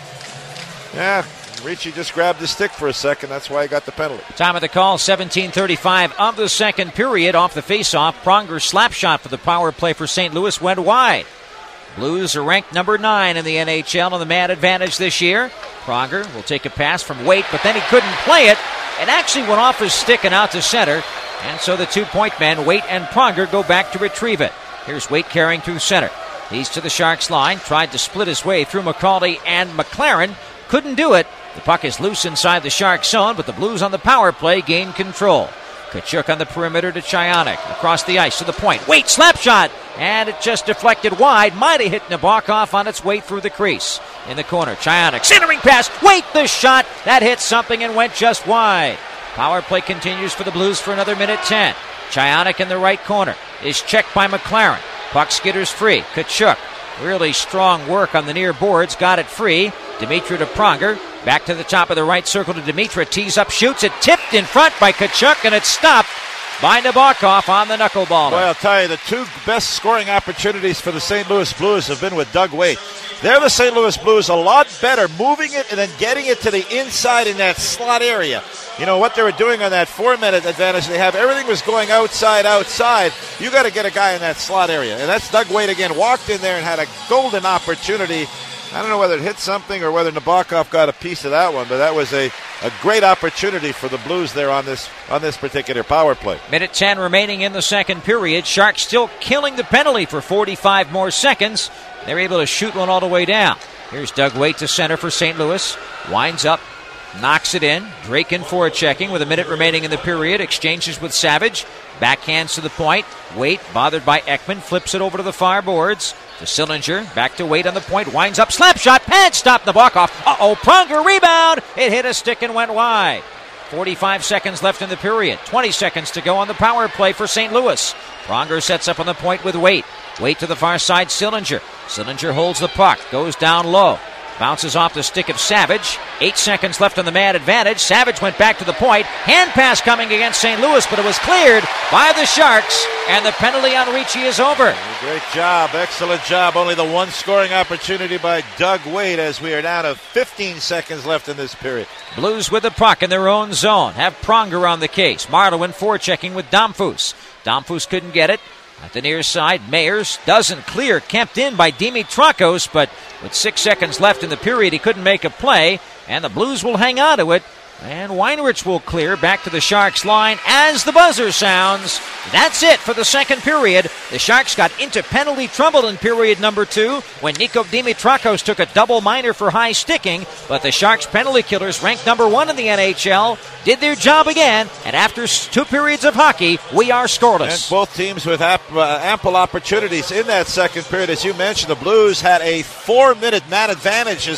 yeah. Ricci just grabbed the stick for a second. That's why he got the penalty. Time of the call, seventeen thirty-five of the second period. Off the faceoff, Pronger's slap shot for the power play for Saint Louis went wide. Blues are ranked number nine in the N H L on the man advantage this year. Pronger will take a pass from Waite, but then he couldn't play it. It actually went off his stick and out to center. And so the two-point men, Waite and Pronger, go back to retrieve it. Here's Waite carrying through center. He's to the Sharks line. Tried to split his way through McCauley and McLaren. Couldn't do it. The puck is loose inside the Sharks zone, but the Blues on the power play gain control. Tkachuk on the perimeter to Chionik. Across the ice to the point. Wait, slap shot! And it just deflected wide. Might have hit Nabokov on its way through the crease. In the corner, Chionik. Centering pass. Wait, the shot! That hit something and went just wide. Power play continues for the Blues for another minute ten. Chionik in the right corner is checked by McLaren. Puck skitters free. Tkachuk. Really strong work on the near boards. Got it free. Dimitra to Pronger. Back to the top of the right circle to Dimitra. Tees up, shoots it. Tipped in front by Tkachuk, and it's stopped by Nabokov on the knuckleballer. Boy, I'll tell you, the two best scoring opportunities for the Saint Louis Blues have been with Doug Waite. They're the Saint Louis Blues a lot better moving it and then getting it to the inside in that slot area. You know what they were doing on that four-minute advantage they have. Everything was going outside, outside. You got to get a guy in that slot area. And that's Doug Waite again. Walked in there and had a golden opportunity. I don't know whether it hit something or whether Nabokov got a piece of that one, but that was a, a great opportunity for the Blues there on this on this particular power play. Minute ten remaining in the second period. Sharks still killing the penalty for forty-five more seconds. They're able to shoot one all the way down. Here's Doug Waite to center for Saint Louis. Winds up, knocks it in. Drake in for a checking with a minute remaining in the period. Exchanges with Savage. Backhands to the point. Waite, bothered by Ekman, flips it over to the far boards. To Sillinger, back to Waite on the point, winds up, slap shot, pad stop Nabokov. Uh-oh, Pronger, rebound! It hit a stick and went wide. forty-five seconds left in the period, twenty seconds to go on the power play for Saint Louis. Pronger sets up on the point with Waite. Waite to the far side, Sillinger. Sillinger holds the puck, goes down low. Bounces off the stick of Savage. Eight seconds left on the man advantage. Savage went back to the point. Hand pass coming against Saint Louis, but it was cleared by the Sharks, and the penalty on Ricci is over. Great job. Excellent job. Only the one scoring opportunity by Doug Waite as we are down to fifteen seconds left in this period. Blues with the puck in their own zone. Have Pronger on the case. Marleau in forechecking with Damphus. Damphus couldn't get it. At the near side, Mayers doesn't clear. Kept in by Dimitrakos, but with six seconds left in the period, he couldn't make a play, and the Blues will hang on to it. And Weinrich will clear back to the Sharks line as the buzzer sounds. That's it for the second period. The Sharks got into penalty trouble in period number two when Nico Dimitrakos took a double minor for high sticking, but the Sharks penalty killers, ranked number one in the N H L, did their job again, and after two periods of hockey, we are scoreless. And both teams with ap- uh, ample opportunities in that second period. As you mentioned, the Blues had a four-minute man advantage as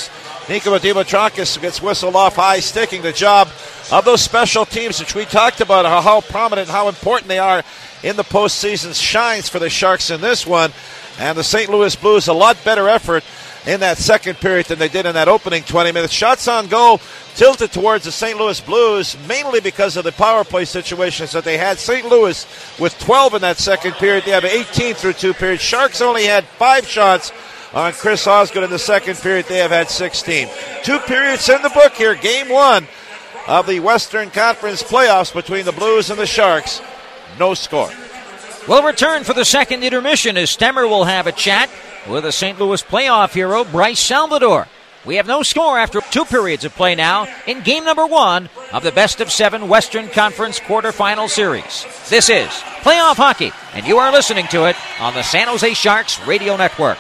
Nico Dimitrakis gets whistled off high, sticking the job of those special teams, which we talked about, how, how prominent, how important they are in the postseason, shines for the Sharks in this one. And the Saint Louis Blues, a lot better effort in that second period than they did in that opening twenty minutes. Shots on goal tilted towards the Saint Louis Blues, mainly because of the power play situations that they had. Saint Louis with twelve in that second period. They have eighteen through two periods. Sharks only had five shots on Chris Osgood in the second period. They have had sixteen. Two periods in the book here. Game one of the Western Conference playoffs between the Blues and the Sharks. No score. We'll return for the second intermission as Stemmer will have a chat with a Saint Louis playoff hero, Bryce Salvador. We have no score after two periods of play now in game number one of the best of seven Western Conference quarterfinal series. This is Playoff Hockey, and you are listening to it on the San Jose Sharks Radio Network.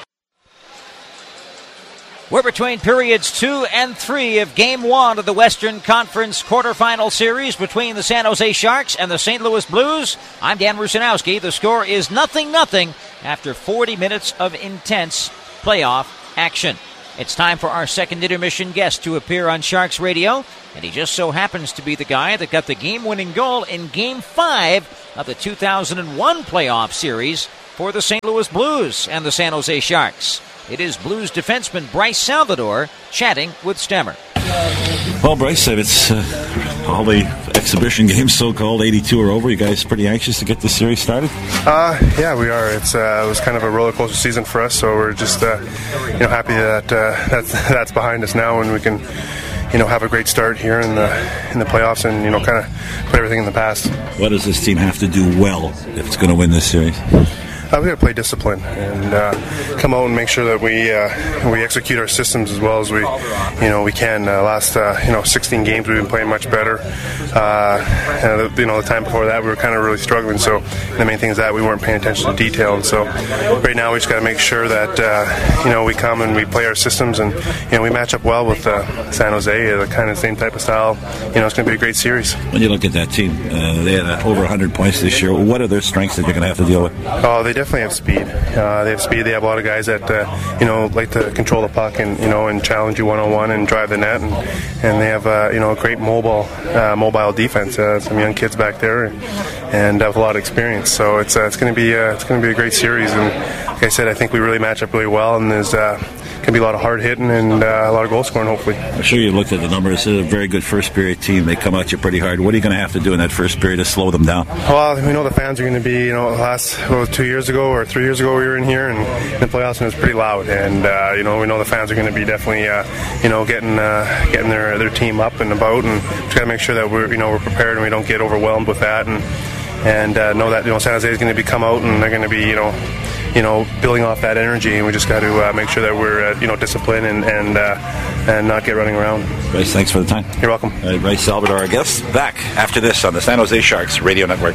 We're between periods two and three of game one of the Western Conference quarterfinal series between the San Jose Sharks and the Saint Louis Blues. I'm Dan Rusanowski. The score is nothing nothing after forty minutes of intense playoff action. It's time for our second intermission guest to appear on Sharks Radio, and he just so happens to be the guy that got the game-winning goal in Game five of the two thousand one playoff series for the Saint Louis Blues and the San Jose Sharks. It is Blues defenseman Bryce Salvador chatting with Stemmer. Well, Bryce, it's uh, all the exhibition games, so-called, eighty-two are over. You guys pretty anxious to get this series started? Uh, yeah, we are. It's uh, it was kind of a roller coaster season for us, so we're just uh, you know happy that uh, that's that's behind us now, and we can you know have a great start here in the in the playoffs, and you know kind of put everything in the past. What does this team have to do well if it's going to win this series? Uh, we got to play discipline and uh, come out and make sure that we uh, we execute our systems as well as we you know we can. Uh, last uh, you know sixteen games we've been playing much better. Uh, and you know the time before that we were kind of really struggling. So the main thing is that we weren't paying attention to detail. And so right now we just got to make sure that uh, you know we come and we play our systems, and you know we match up well with uh, San Jose, the kind of same type of style. You know it's going to be a great series. When you look at that team, uh, they had uh, over one hundred points this year. What are their strengths that you're going to have to deal with? Oh, they definitely have speed. Uh, they have speed. They have a lot of guys that uh, you know like to control the puck and you know and challenge you one on one and drive the net, and, and they have uh, you know a great mobile uh, mobile defense. Uh, some young kids back there, and, and have a lot of experience. So it's uh, it's going to be uh, it's going to be a great series. And like I said, I think we really match up really well, and there's uh, going to be a lot of hard hitting and uh, a lot of goal scoring. Hopefully. I'm sure you looked at the numbers. It's a very good first period team. They come at you pretty hard. What are you going to have to do in that first period to slow them down? Well, we know the fans are going to be you know last well, two years ago or three years ago we were in here and in the playoffs and it was pretty loud, and uh, you know we know the fans are going to be definitely uh, you know getting uh, getting their their team up and about, and just got to make sure that we're you know we're prepared and we don't get overwhelmed with that, and and uh, know that you know San Jose is going to be come out and they're going to be you know you know building off that energy, and we just got to uh, make sure that we're uh, you know disciplined and and uh, and not get running around. Bryce, thanks for the time. You're welcome. Uh, Bryce Salvador, our guest, back after this on the San Jose Sharks Radio Network.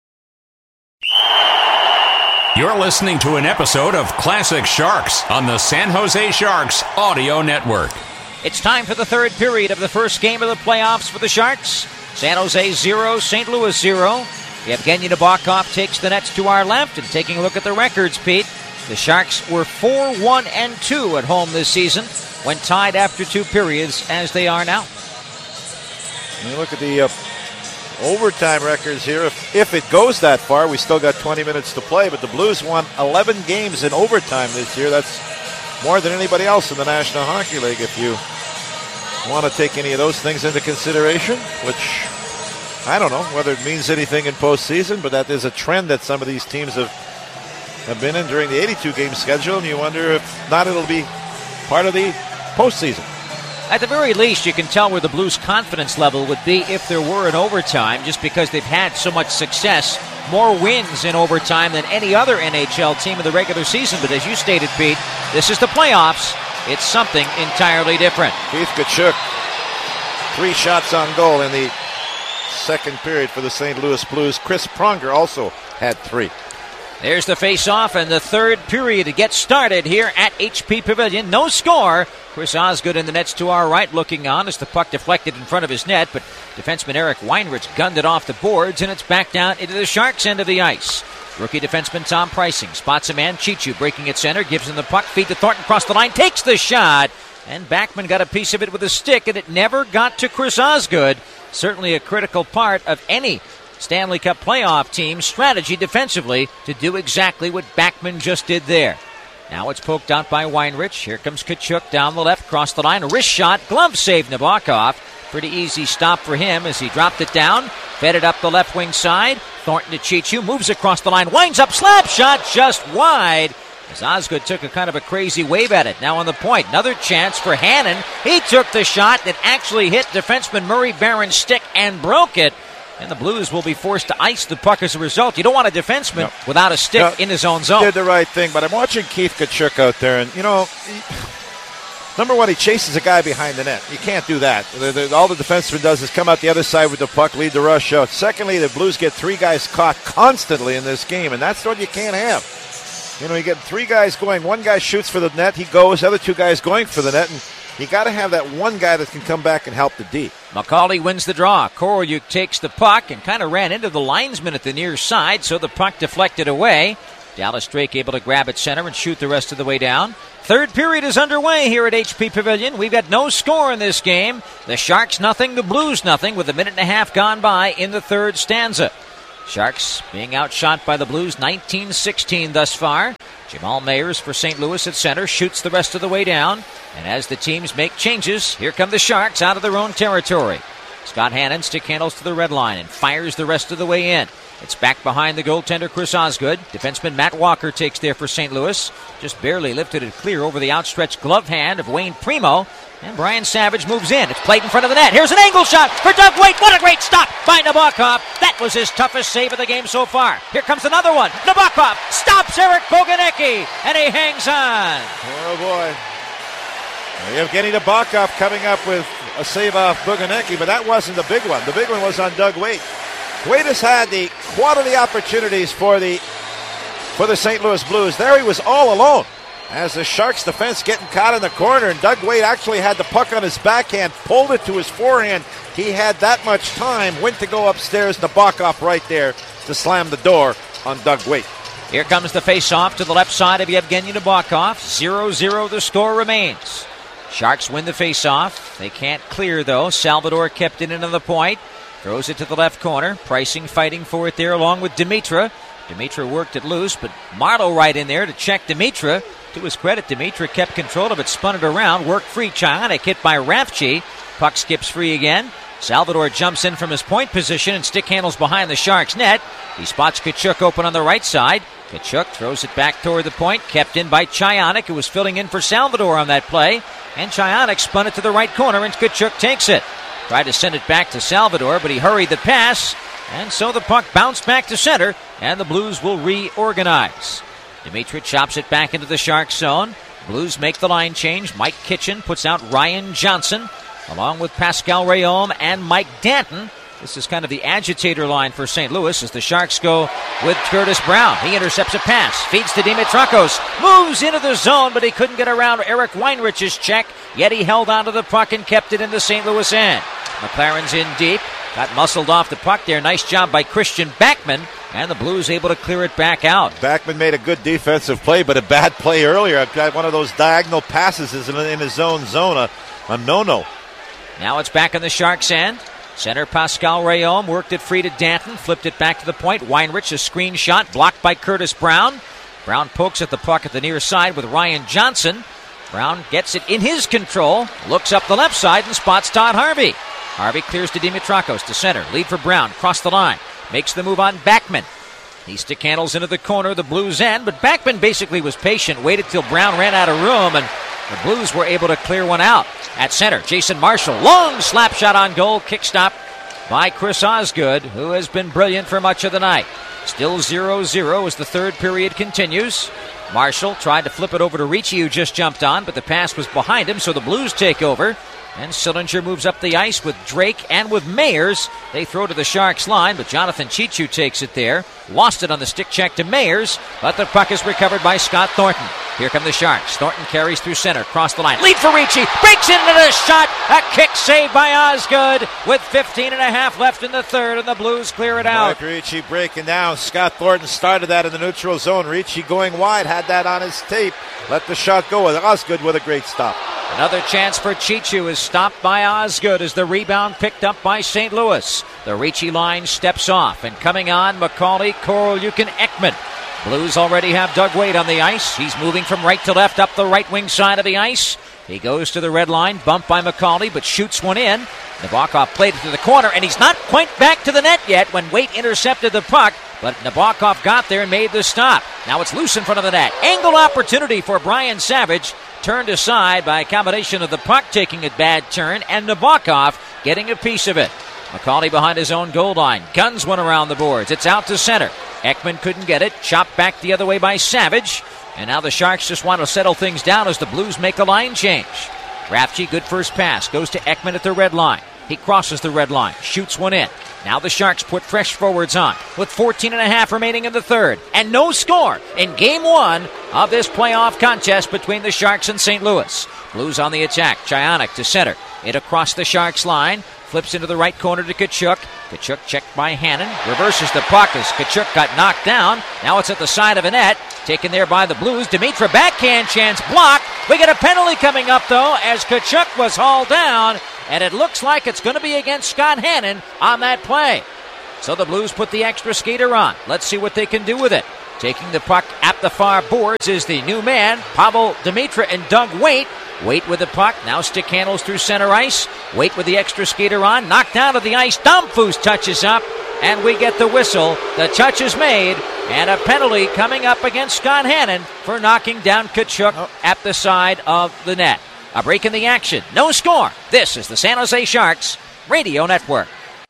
You're listening to an episode of Classic Sharks on the San Jose Sharks Audio Network. It's time for the third period of the first game of the playoffs for the Sharks. San Jose zero, Saint Louis zero. Evgeny Nabokov takes the nets to our left, and taking a look at the records, Pete, the Sharks were four one and two at home this season when tied after two periods as they are now. When you look at the uh, overtime records here, if, if it goes that far, we still got twenty minutes to play, but the Blues won eleven games in overtime this year. That's more than anybody else in the National Hockey League if you want to take any of those things into consideration, which I don't know whether it means anything in postseason, but that is a trend that some of these teams have have been in during the eighty-two game schedule, and you wonder if not it'll be part of the postseason. At the very least, you can tell where the Blues' confidence level would be if there were an overtime, just because they've had so much success, more wins in overtime than any other N H L team in the regular season. But as you stated, Pete, this is the playoffs. It's something entirely different. Keith Tkachuk, three shots on goal in the second period for the Saint Louis Blues. Chris Pronger also had three. There's the face-off and the third period to get started here at H P Pavilion. No score. Chris Osgood in the nets to our right looking on as the puck deflected in front of his net, but defenseman Eric Weinrich gunned it off the boards, and it's back down into the Sharks' end of the ice. Rookie defenseman Tom Preissing spots a man, Chichu breaking at center, gives him the puck, feed to Thornton across the line, takes the shot, and Backman got a piece of it with a stick, and it never got to Chris Osgood. Certainly a critical part of any Stanley Cup playoff team's strategy defensively to do exactly what Backman just did there. Now it's poked out by Weinrich. Here comes Tkachuk down the left, cross the line. A wrist shot, glove save Nabokov. Pretty easy stop for him as he dropped it down, fed it up the left wing side. Thornton to Chichu, moves across the line, winds up, slap shot just wide. As Osgood took a kind of a crazy wave at it. Now on the point, another chance for Hannon. He took the shot that actually hit defenseman Murray Barron's stick and broke it. And the Blues will be forced to ice the puck as a result. You don't want a defenseman no. without a stick no, in his own zone. Did the right thing, but I'm watching Keith Tkachuk out there, and, you know, he, number one, he chases a guy behind the net. You can't do that. The, the, all the defenseman does is come out the other side with the puck, lead the rush out. Secondly, the Blues get three guys caught constantly in this game, and that's what you can't have. You know, you get three guys going. One guy shoots for the net, he goes. The other two guys going for the net, and you got to have that one guy that can come back and help the D. McCauley wins the draw. Korolyuk takes the puck and kind of ran into the linesman at the near side, so the puck deflected away. Dallas Drake able to grab at center and shoot the rest of the way down. Third period is underway here at H P Pavilion. We've got no score in this game. The Sharks nothing, the Blues nothing, with a minute and a half gone by in the third stanza. Sharks being outshot by the Blues nineteen sixteen thus far. Jamal Mayers for Saint Louis at center, shoots the rest of the way down. And as the teams make changes, here come the Sharks out of their own territory. Scott Hannon stick handles to the red line and fires the rest of the way in. It's back behind the goaltender Chris Osgood. Defenseman Matt Walker takes there for Saint Louis. Just barely lifted it clear over the outstretched glove hand of Wayne Primo. And Brian Savage moves in. It's played in front of the net. Here's an angle shot for Doug Weight. What a great stop by Nabokov. That was his toughest save of the game so far. Here comes another one. Nabokov stops Eric Boganecki, and he hangs on. Oh, boy. Evgeny Nabokov coming up with a save off Boganecki, but that wasn't the big one. The big one was on Doug Weight. Weight has had the quality opportunities for the for the Saint Louis Blues. There he was all alone as the Sharks defense getting caught in the corner, and Doug Weight actually had the puck on his backhand, pulled it to his forehand. He had that much time, went to go upstairs, Nabokov right there to slam the door on Doug Weight. Here comes the face-off to the left side of Evgeny Nabokov. zero zero the score remains. Sharks win the face-off. They can't clear, though. Salvador kept it into the point. Throws it to the left corner. Pricing fighting for it there along with Dimitra. Dimitra worked it loose, but Marleau right in there to check Dimitra. To his credit, Dimitra kept control of it, spun it around, worked free. Chionic hit by Rafchi. Puck skips free again. Salvador jumps in from his point position and stick handles behind the Sharks' net. He spots Tkachuk open on the right side. Tkachuk throws it back toward the point, kept in by Chionic, who was filling in for Salvador on that play. And Chionic spun it to the right corner, and Tkachuk takes it. Tried to send it back to Salvador, but he hurried the pass. And so the puck bounced back to center, and the Blues will reorganize. Dimitra chops it back into the Sharks zone. Blues make the line change. Mike Kitchen puts out Ryan Johnson, along with Pascal Rayom and Mike Danton. This is kind of the agitator line for Saint Louis as the Sharks go with Curtis Brown. He intercepts a pass, feeds to Dimitrakos, moves into the zone, but he couldn't get around Eric Weinrich's check, yet he held onto the puck and kept it in the Saint Louis end. McLaren's in deep, got muscled off the puck there. Nice job by Christian Backman, and the Blues able to clear it back out. Backman made a good defensive play, but a bad play earlier. Got one of those diagonal passes in his own zone, a, a no-no. Now it's back on the Sharks' end. Center Pascal Rayom worked it free to Danton, flipped it back to the point. Weinrich, a screen shot, blocked by Curtis Brown. Brown pokes at the puck at the near side with Ryan Johnson. Brown gets it in his control, looks up the left side and spots Todd Harvey. Harvey clears to Dimitrakos to center. Lead for Brown, cross the line. Makes the move on Backman. He stick handles into the corner of the Blues end, but Backman basically was patient, waited till Brown ran out of room, and the Blues were able to clear one out. At center, Jason Marshall, long slap shot on goal, kick stop by Chris Osgood, who has been brilliant for much of the night. Still zero zero as the third period continues. Marshall tried to flip it over to Ricci, who just jumped on, but the pass was behind him, so the Blues take over. And Sillinger moves up the ice with Drake and with Mayers. They throw to the Sharks line, but Jonathan Chichu takes it there. Lost it on the stick check to Mayers, but the puck is recovered by Scott Thornton. Here come the Sharks. Thornton carries through center, cross the line. Lead for Ricci, breaks into the shot. A kick saved by Osgood with fifteen and a half left in the third, and the Blues clear it out. Mike Ricci breaking down. Scott Thornton started that in the neutral zone. Ricci going wide, had that on his tape. Let the shot go with Osgood with a great stop. Another chance for Chichu is stopped by Osgood as the rebound picked up by Saint Louis. The Ricci line steps off, and coming on, McCauley, Korolyukin, Ekman. Blues already have Doug Weight on the ice. He's moving from right to left up the right wing side of the ice. He goes to the red line, bumped by McCauley, but shoots one in. Nabokov played it to the corner, and he's not quite back to the net yet when Weight intercepted the puck, but Nabokov got there and made the stop. Now it's loose in front of the net. Angle opportunity for Brian Savage, turned aside by a combination of the puck taking a bad turn and Nabokov getting a piece of it. McCauley behind his own goal line, guns one around the boards. It's out to center. Ekman couldn't get it, chopped back the other way by Savage. And now the Sharks just want to settle things down as the Blues make a line change. Rafchi, good first pass, goes to Ekman at the red line. He crosses the red line, shoots one in. Now the Sharks put fresh forwards on with fourteen and a half remaining in the third. And no score in game one of this playoff contest between the Sharks and Saint Louis. Blues on the attack. Chionik to center. It across the Sharks line. Flips into the right corner to Tkachuk. Tkachuk checked by Hannon. Reverses the puck as Tkachuk got knocked down. Now it's at the side of a net. Taken there by the Blues. Dimitra backhand chance blocked. We get a penalty coming up, though, as Tkachuk was hauled down. And it looks like it's going to be against Scott Hannon on that play. So the Blues put the extra skater on. Let's see what they can do with it. Taking the puck at the far boards is the new man, Pavel Dimitra and Doug Weight. Weight with the puck, now stick handles through center ice. Weight with the extra skater on, knocked down to the ice. Domfus touches up, and we get the whistle. The touch is made, and a penalty coming up against Scott Hannon for knocking down Tkachuk oh. at the side of the net. A break in the action, no score. This is the San Jose Sharks Radio Network.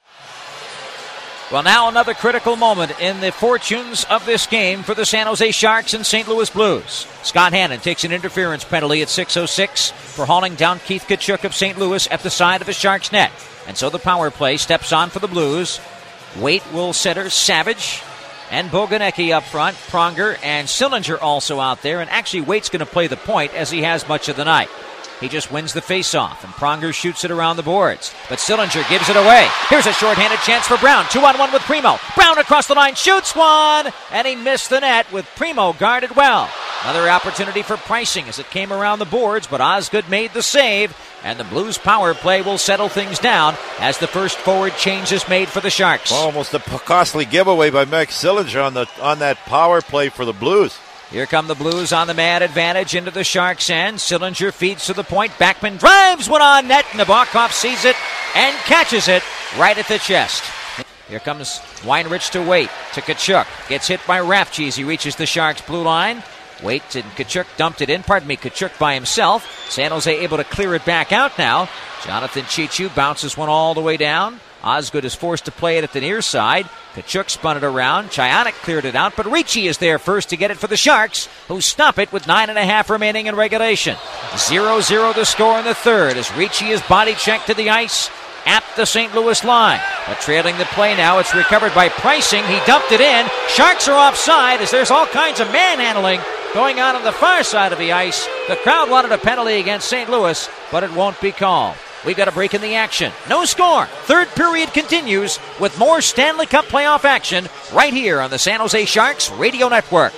Well, now another critical moment in the fortunes of this game for the San Jose Sharks and Saint Louis Blues. Scott Hannon takes an interference penalty at six oh six for hauling down Keith Tkachuk of Saint Louis at the side of the Sharks' net. And so the power play steps on for the Blues. Weight will center Savage and Boganecki up front. Pronger and Sillinger also out there. And actually, Wait's going to play the point as he has much of the night. He just wins the face-off, and Pronger shoots it around the boards. But Sillinger gives it away. Here's a shorthanded chance for Brown. Two-on-one with Primo. Brown across the line, shoots one, and he missed the net with Primo guarded well. Another opportunity for Pricing as it came around the boards, but Osgood made the save, and the Blues power play will settle things down as the first forward change is made for the Sharks. Almost a costly giveaway by Max Sillinger on the on that power play for the Blues. Here come the Blues on the man advantage into the Sharks' end. Sillinger feeds to the point. Backman drives one on net. Nabokov sees it and catches it right at the chest. Here comes Weinrich to Weight to Tkachuk. Gets hit by Rafchi as he reaches the Sharks' blue line. Weight and Tkachuk dumped it in. Pardon me, Tkachuk by himself. San Jose able to clear it back out now. Jonathan Chichu bounces one all the way down. Osgood is forced to play it at the near side. Tkachuk spun it around. Chionik cleared it out, but Ricci is there first to get it for the Sharks, who stop it with nine and a half remaining in regulation. zero zero the score in the third as Ricci is body checked to the ice at the Saint Louis line. But trailing the play now, it's recovered by Pricing. He dumped it in. Sharks are offside as there's all kinds of manhandling going on on the far side of the ice. The crowd wanted a penalty against Saint Louis, but it won't be called. We've got a break in the action. No score. Third period continues with more Stanley Cup playoff action right here on the San Jose Sharks Radio Network.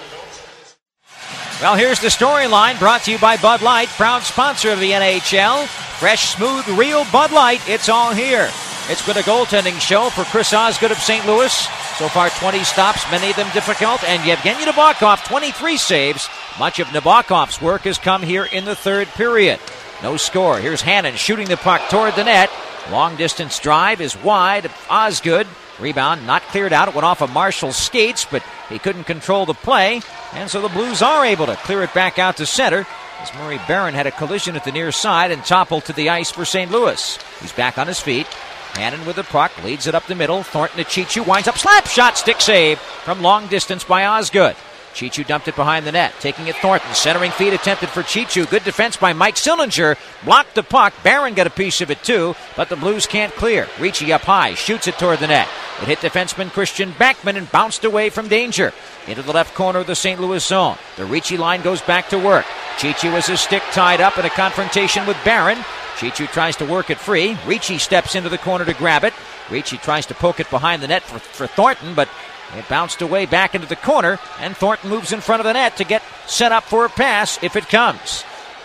Well, here's the storyline brought to you by Bud Light, proud sponsor of the N H L. Fresh, smooth, real Bud Light. It's all here. It's been a goaltending show for Chris Osgood of Saint Louis. So far, twenty stops, many of them difficult. And Yevgeny Nabokov, twenty-three saves. Much of Nabokov's work has come here in the third period. No score. Here's Hannon shooting the puck toward the net. Long distance drive is wide. Osgood. Rebound not cleared out. It went off of Marshall's skates, but he couldn't control the play. And so the Blues are able to clear it back out to center as Murray Barron had a collision at the near side and toppled to the ice for Saint Louis. He's back on his feet. Hannon with the puck. Leads it up the middle. Thornton to Chichu. Winds up. Slap shot. Stick save from long distance by Osgood. Chichu dumped it behind the net. Taking it Thornton. Centering feed attempted for Chichu. Good defense by Mike Sillinger. Blocked the puck. Barron got a piece of it too, but the Blues can't clear. Ricci up high. Shoots it toward the net. It hit defenseman Christian Backman and bounced away from danger. Into the left corner of the Saint Louis zone. The Ricci line goes back to work. Chichu has his stick tied up in a confrontation with Barron. Chichu tries to work it free. Ricci steps into the corner to grab it. Ricci tries to poke it behind the net for, for Thornton, but it bounced away back into the corner, and Thornton moves in front of the net to get set up for a pass if it comes.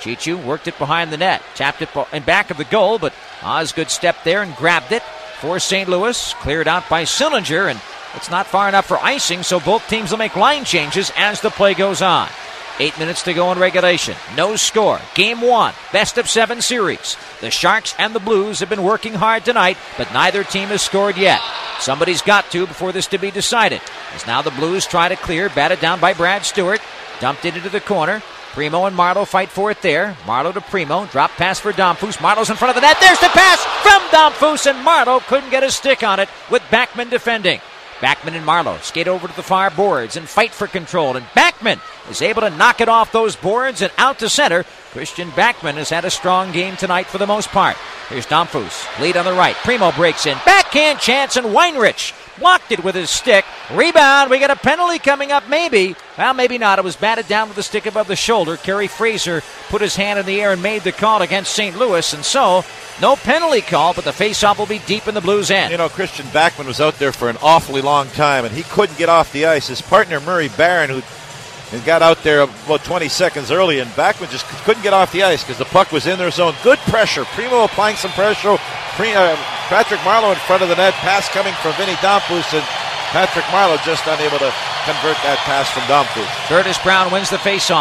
Chichu worked it behind the net, tapped it in back of the goal, but Osgood stepped there and grabbed it for Saint Louis. Cleared out by Sillinger, and it's not far enough for icing, so both teams will make line changes as the play goes on. Eight minutes to go in regulation. No score. Game one. Best of seven series. The Sharks and the Blues have been working hard tonight, but neither team has scored yet. Somebody's got to before this to be decided. As now the Blues try to clear, batted down by Brad Stewart. Dumped it into the corner. Primo and Marleau fight for it there. Marleau to Primo. Drop pass for Domfus. Marleau's in front of the net. There's the pass from Domfus, and Marleau couldn't get a stick on it with Backman defending. Backman and Marleau skate over to the far boards and fight for control, and Backman is able to knock it off those boards and out to center. Christian Backman has had a strong game tonight for the most part. Here's Domfus, lead on the right. Primo breaks in. Backhand chance, and Weinrich blocked it with his stick. Rebound. We got a penalty coming up, maybe. Well, maybe not. It was batted down with the stick above the shoulder. Kerry Fraser put his hand in the air and made the call against Saint Louis, and so no penalty call, but the faceoff will be deep in the Blues' end. You know, Christian Backman was out there for an awfully long time, and he couldn't get off the ice. His partner, Murray Barron, who got out there about twenty seconds early, and Backman just couldn't get off the ice because the puck was in their zone. Good pressure. Primo applying some pressure. Pre, uh, Patrick Marleau in front of the net. Pass coming from Vinny Domfus, and Patrick Marleau just unable to convert that pass from Domfus. Curtis Brown wins the faceoff.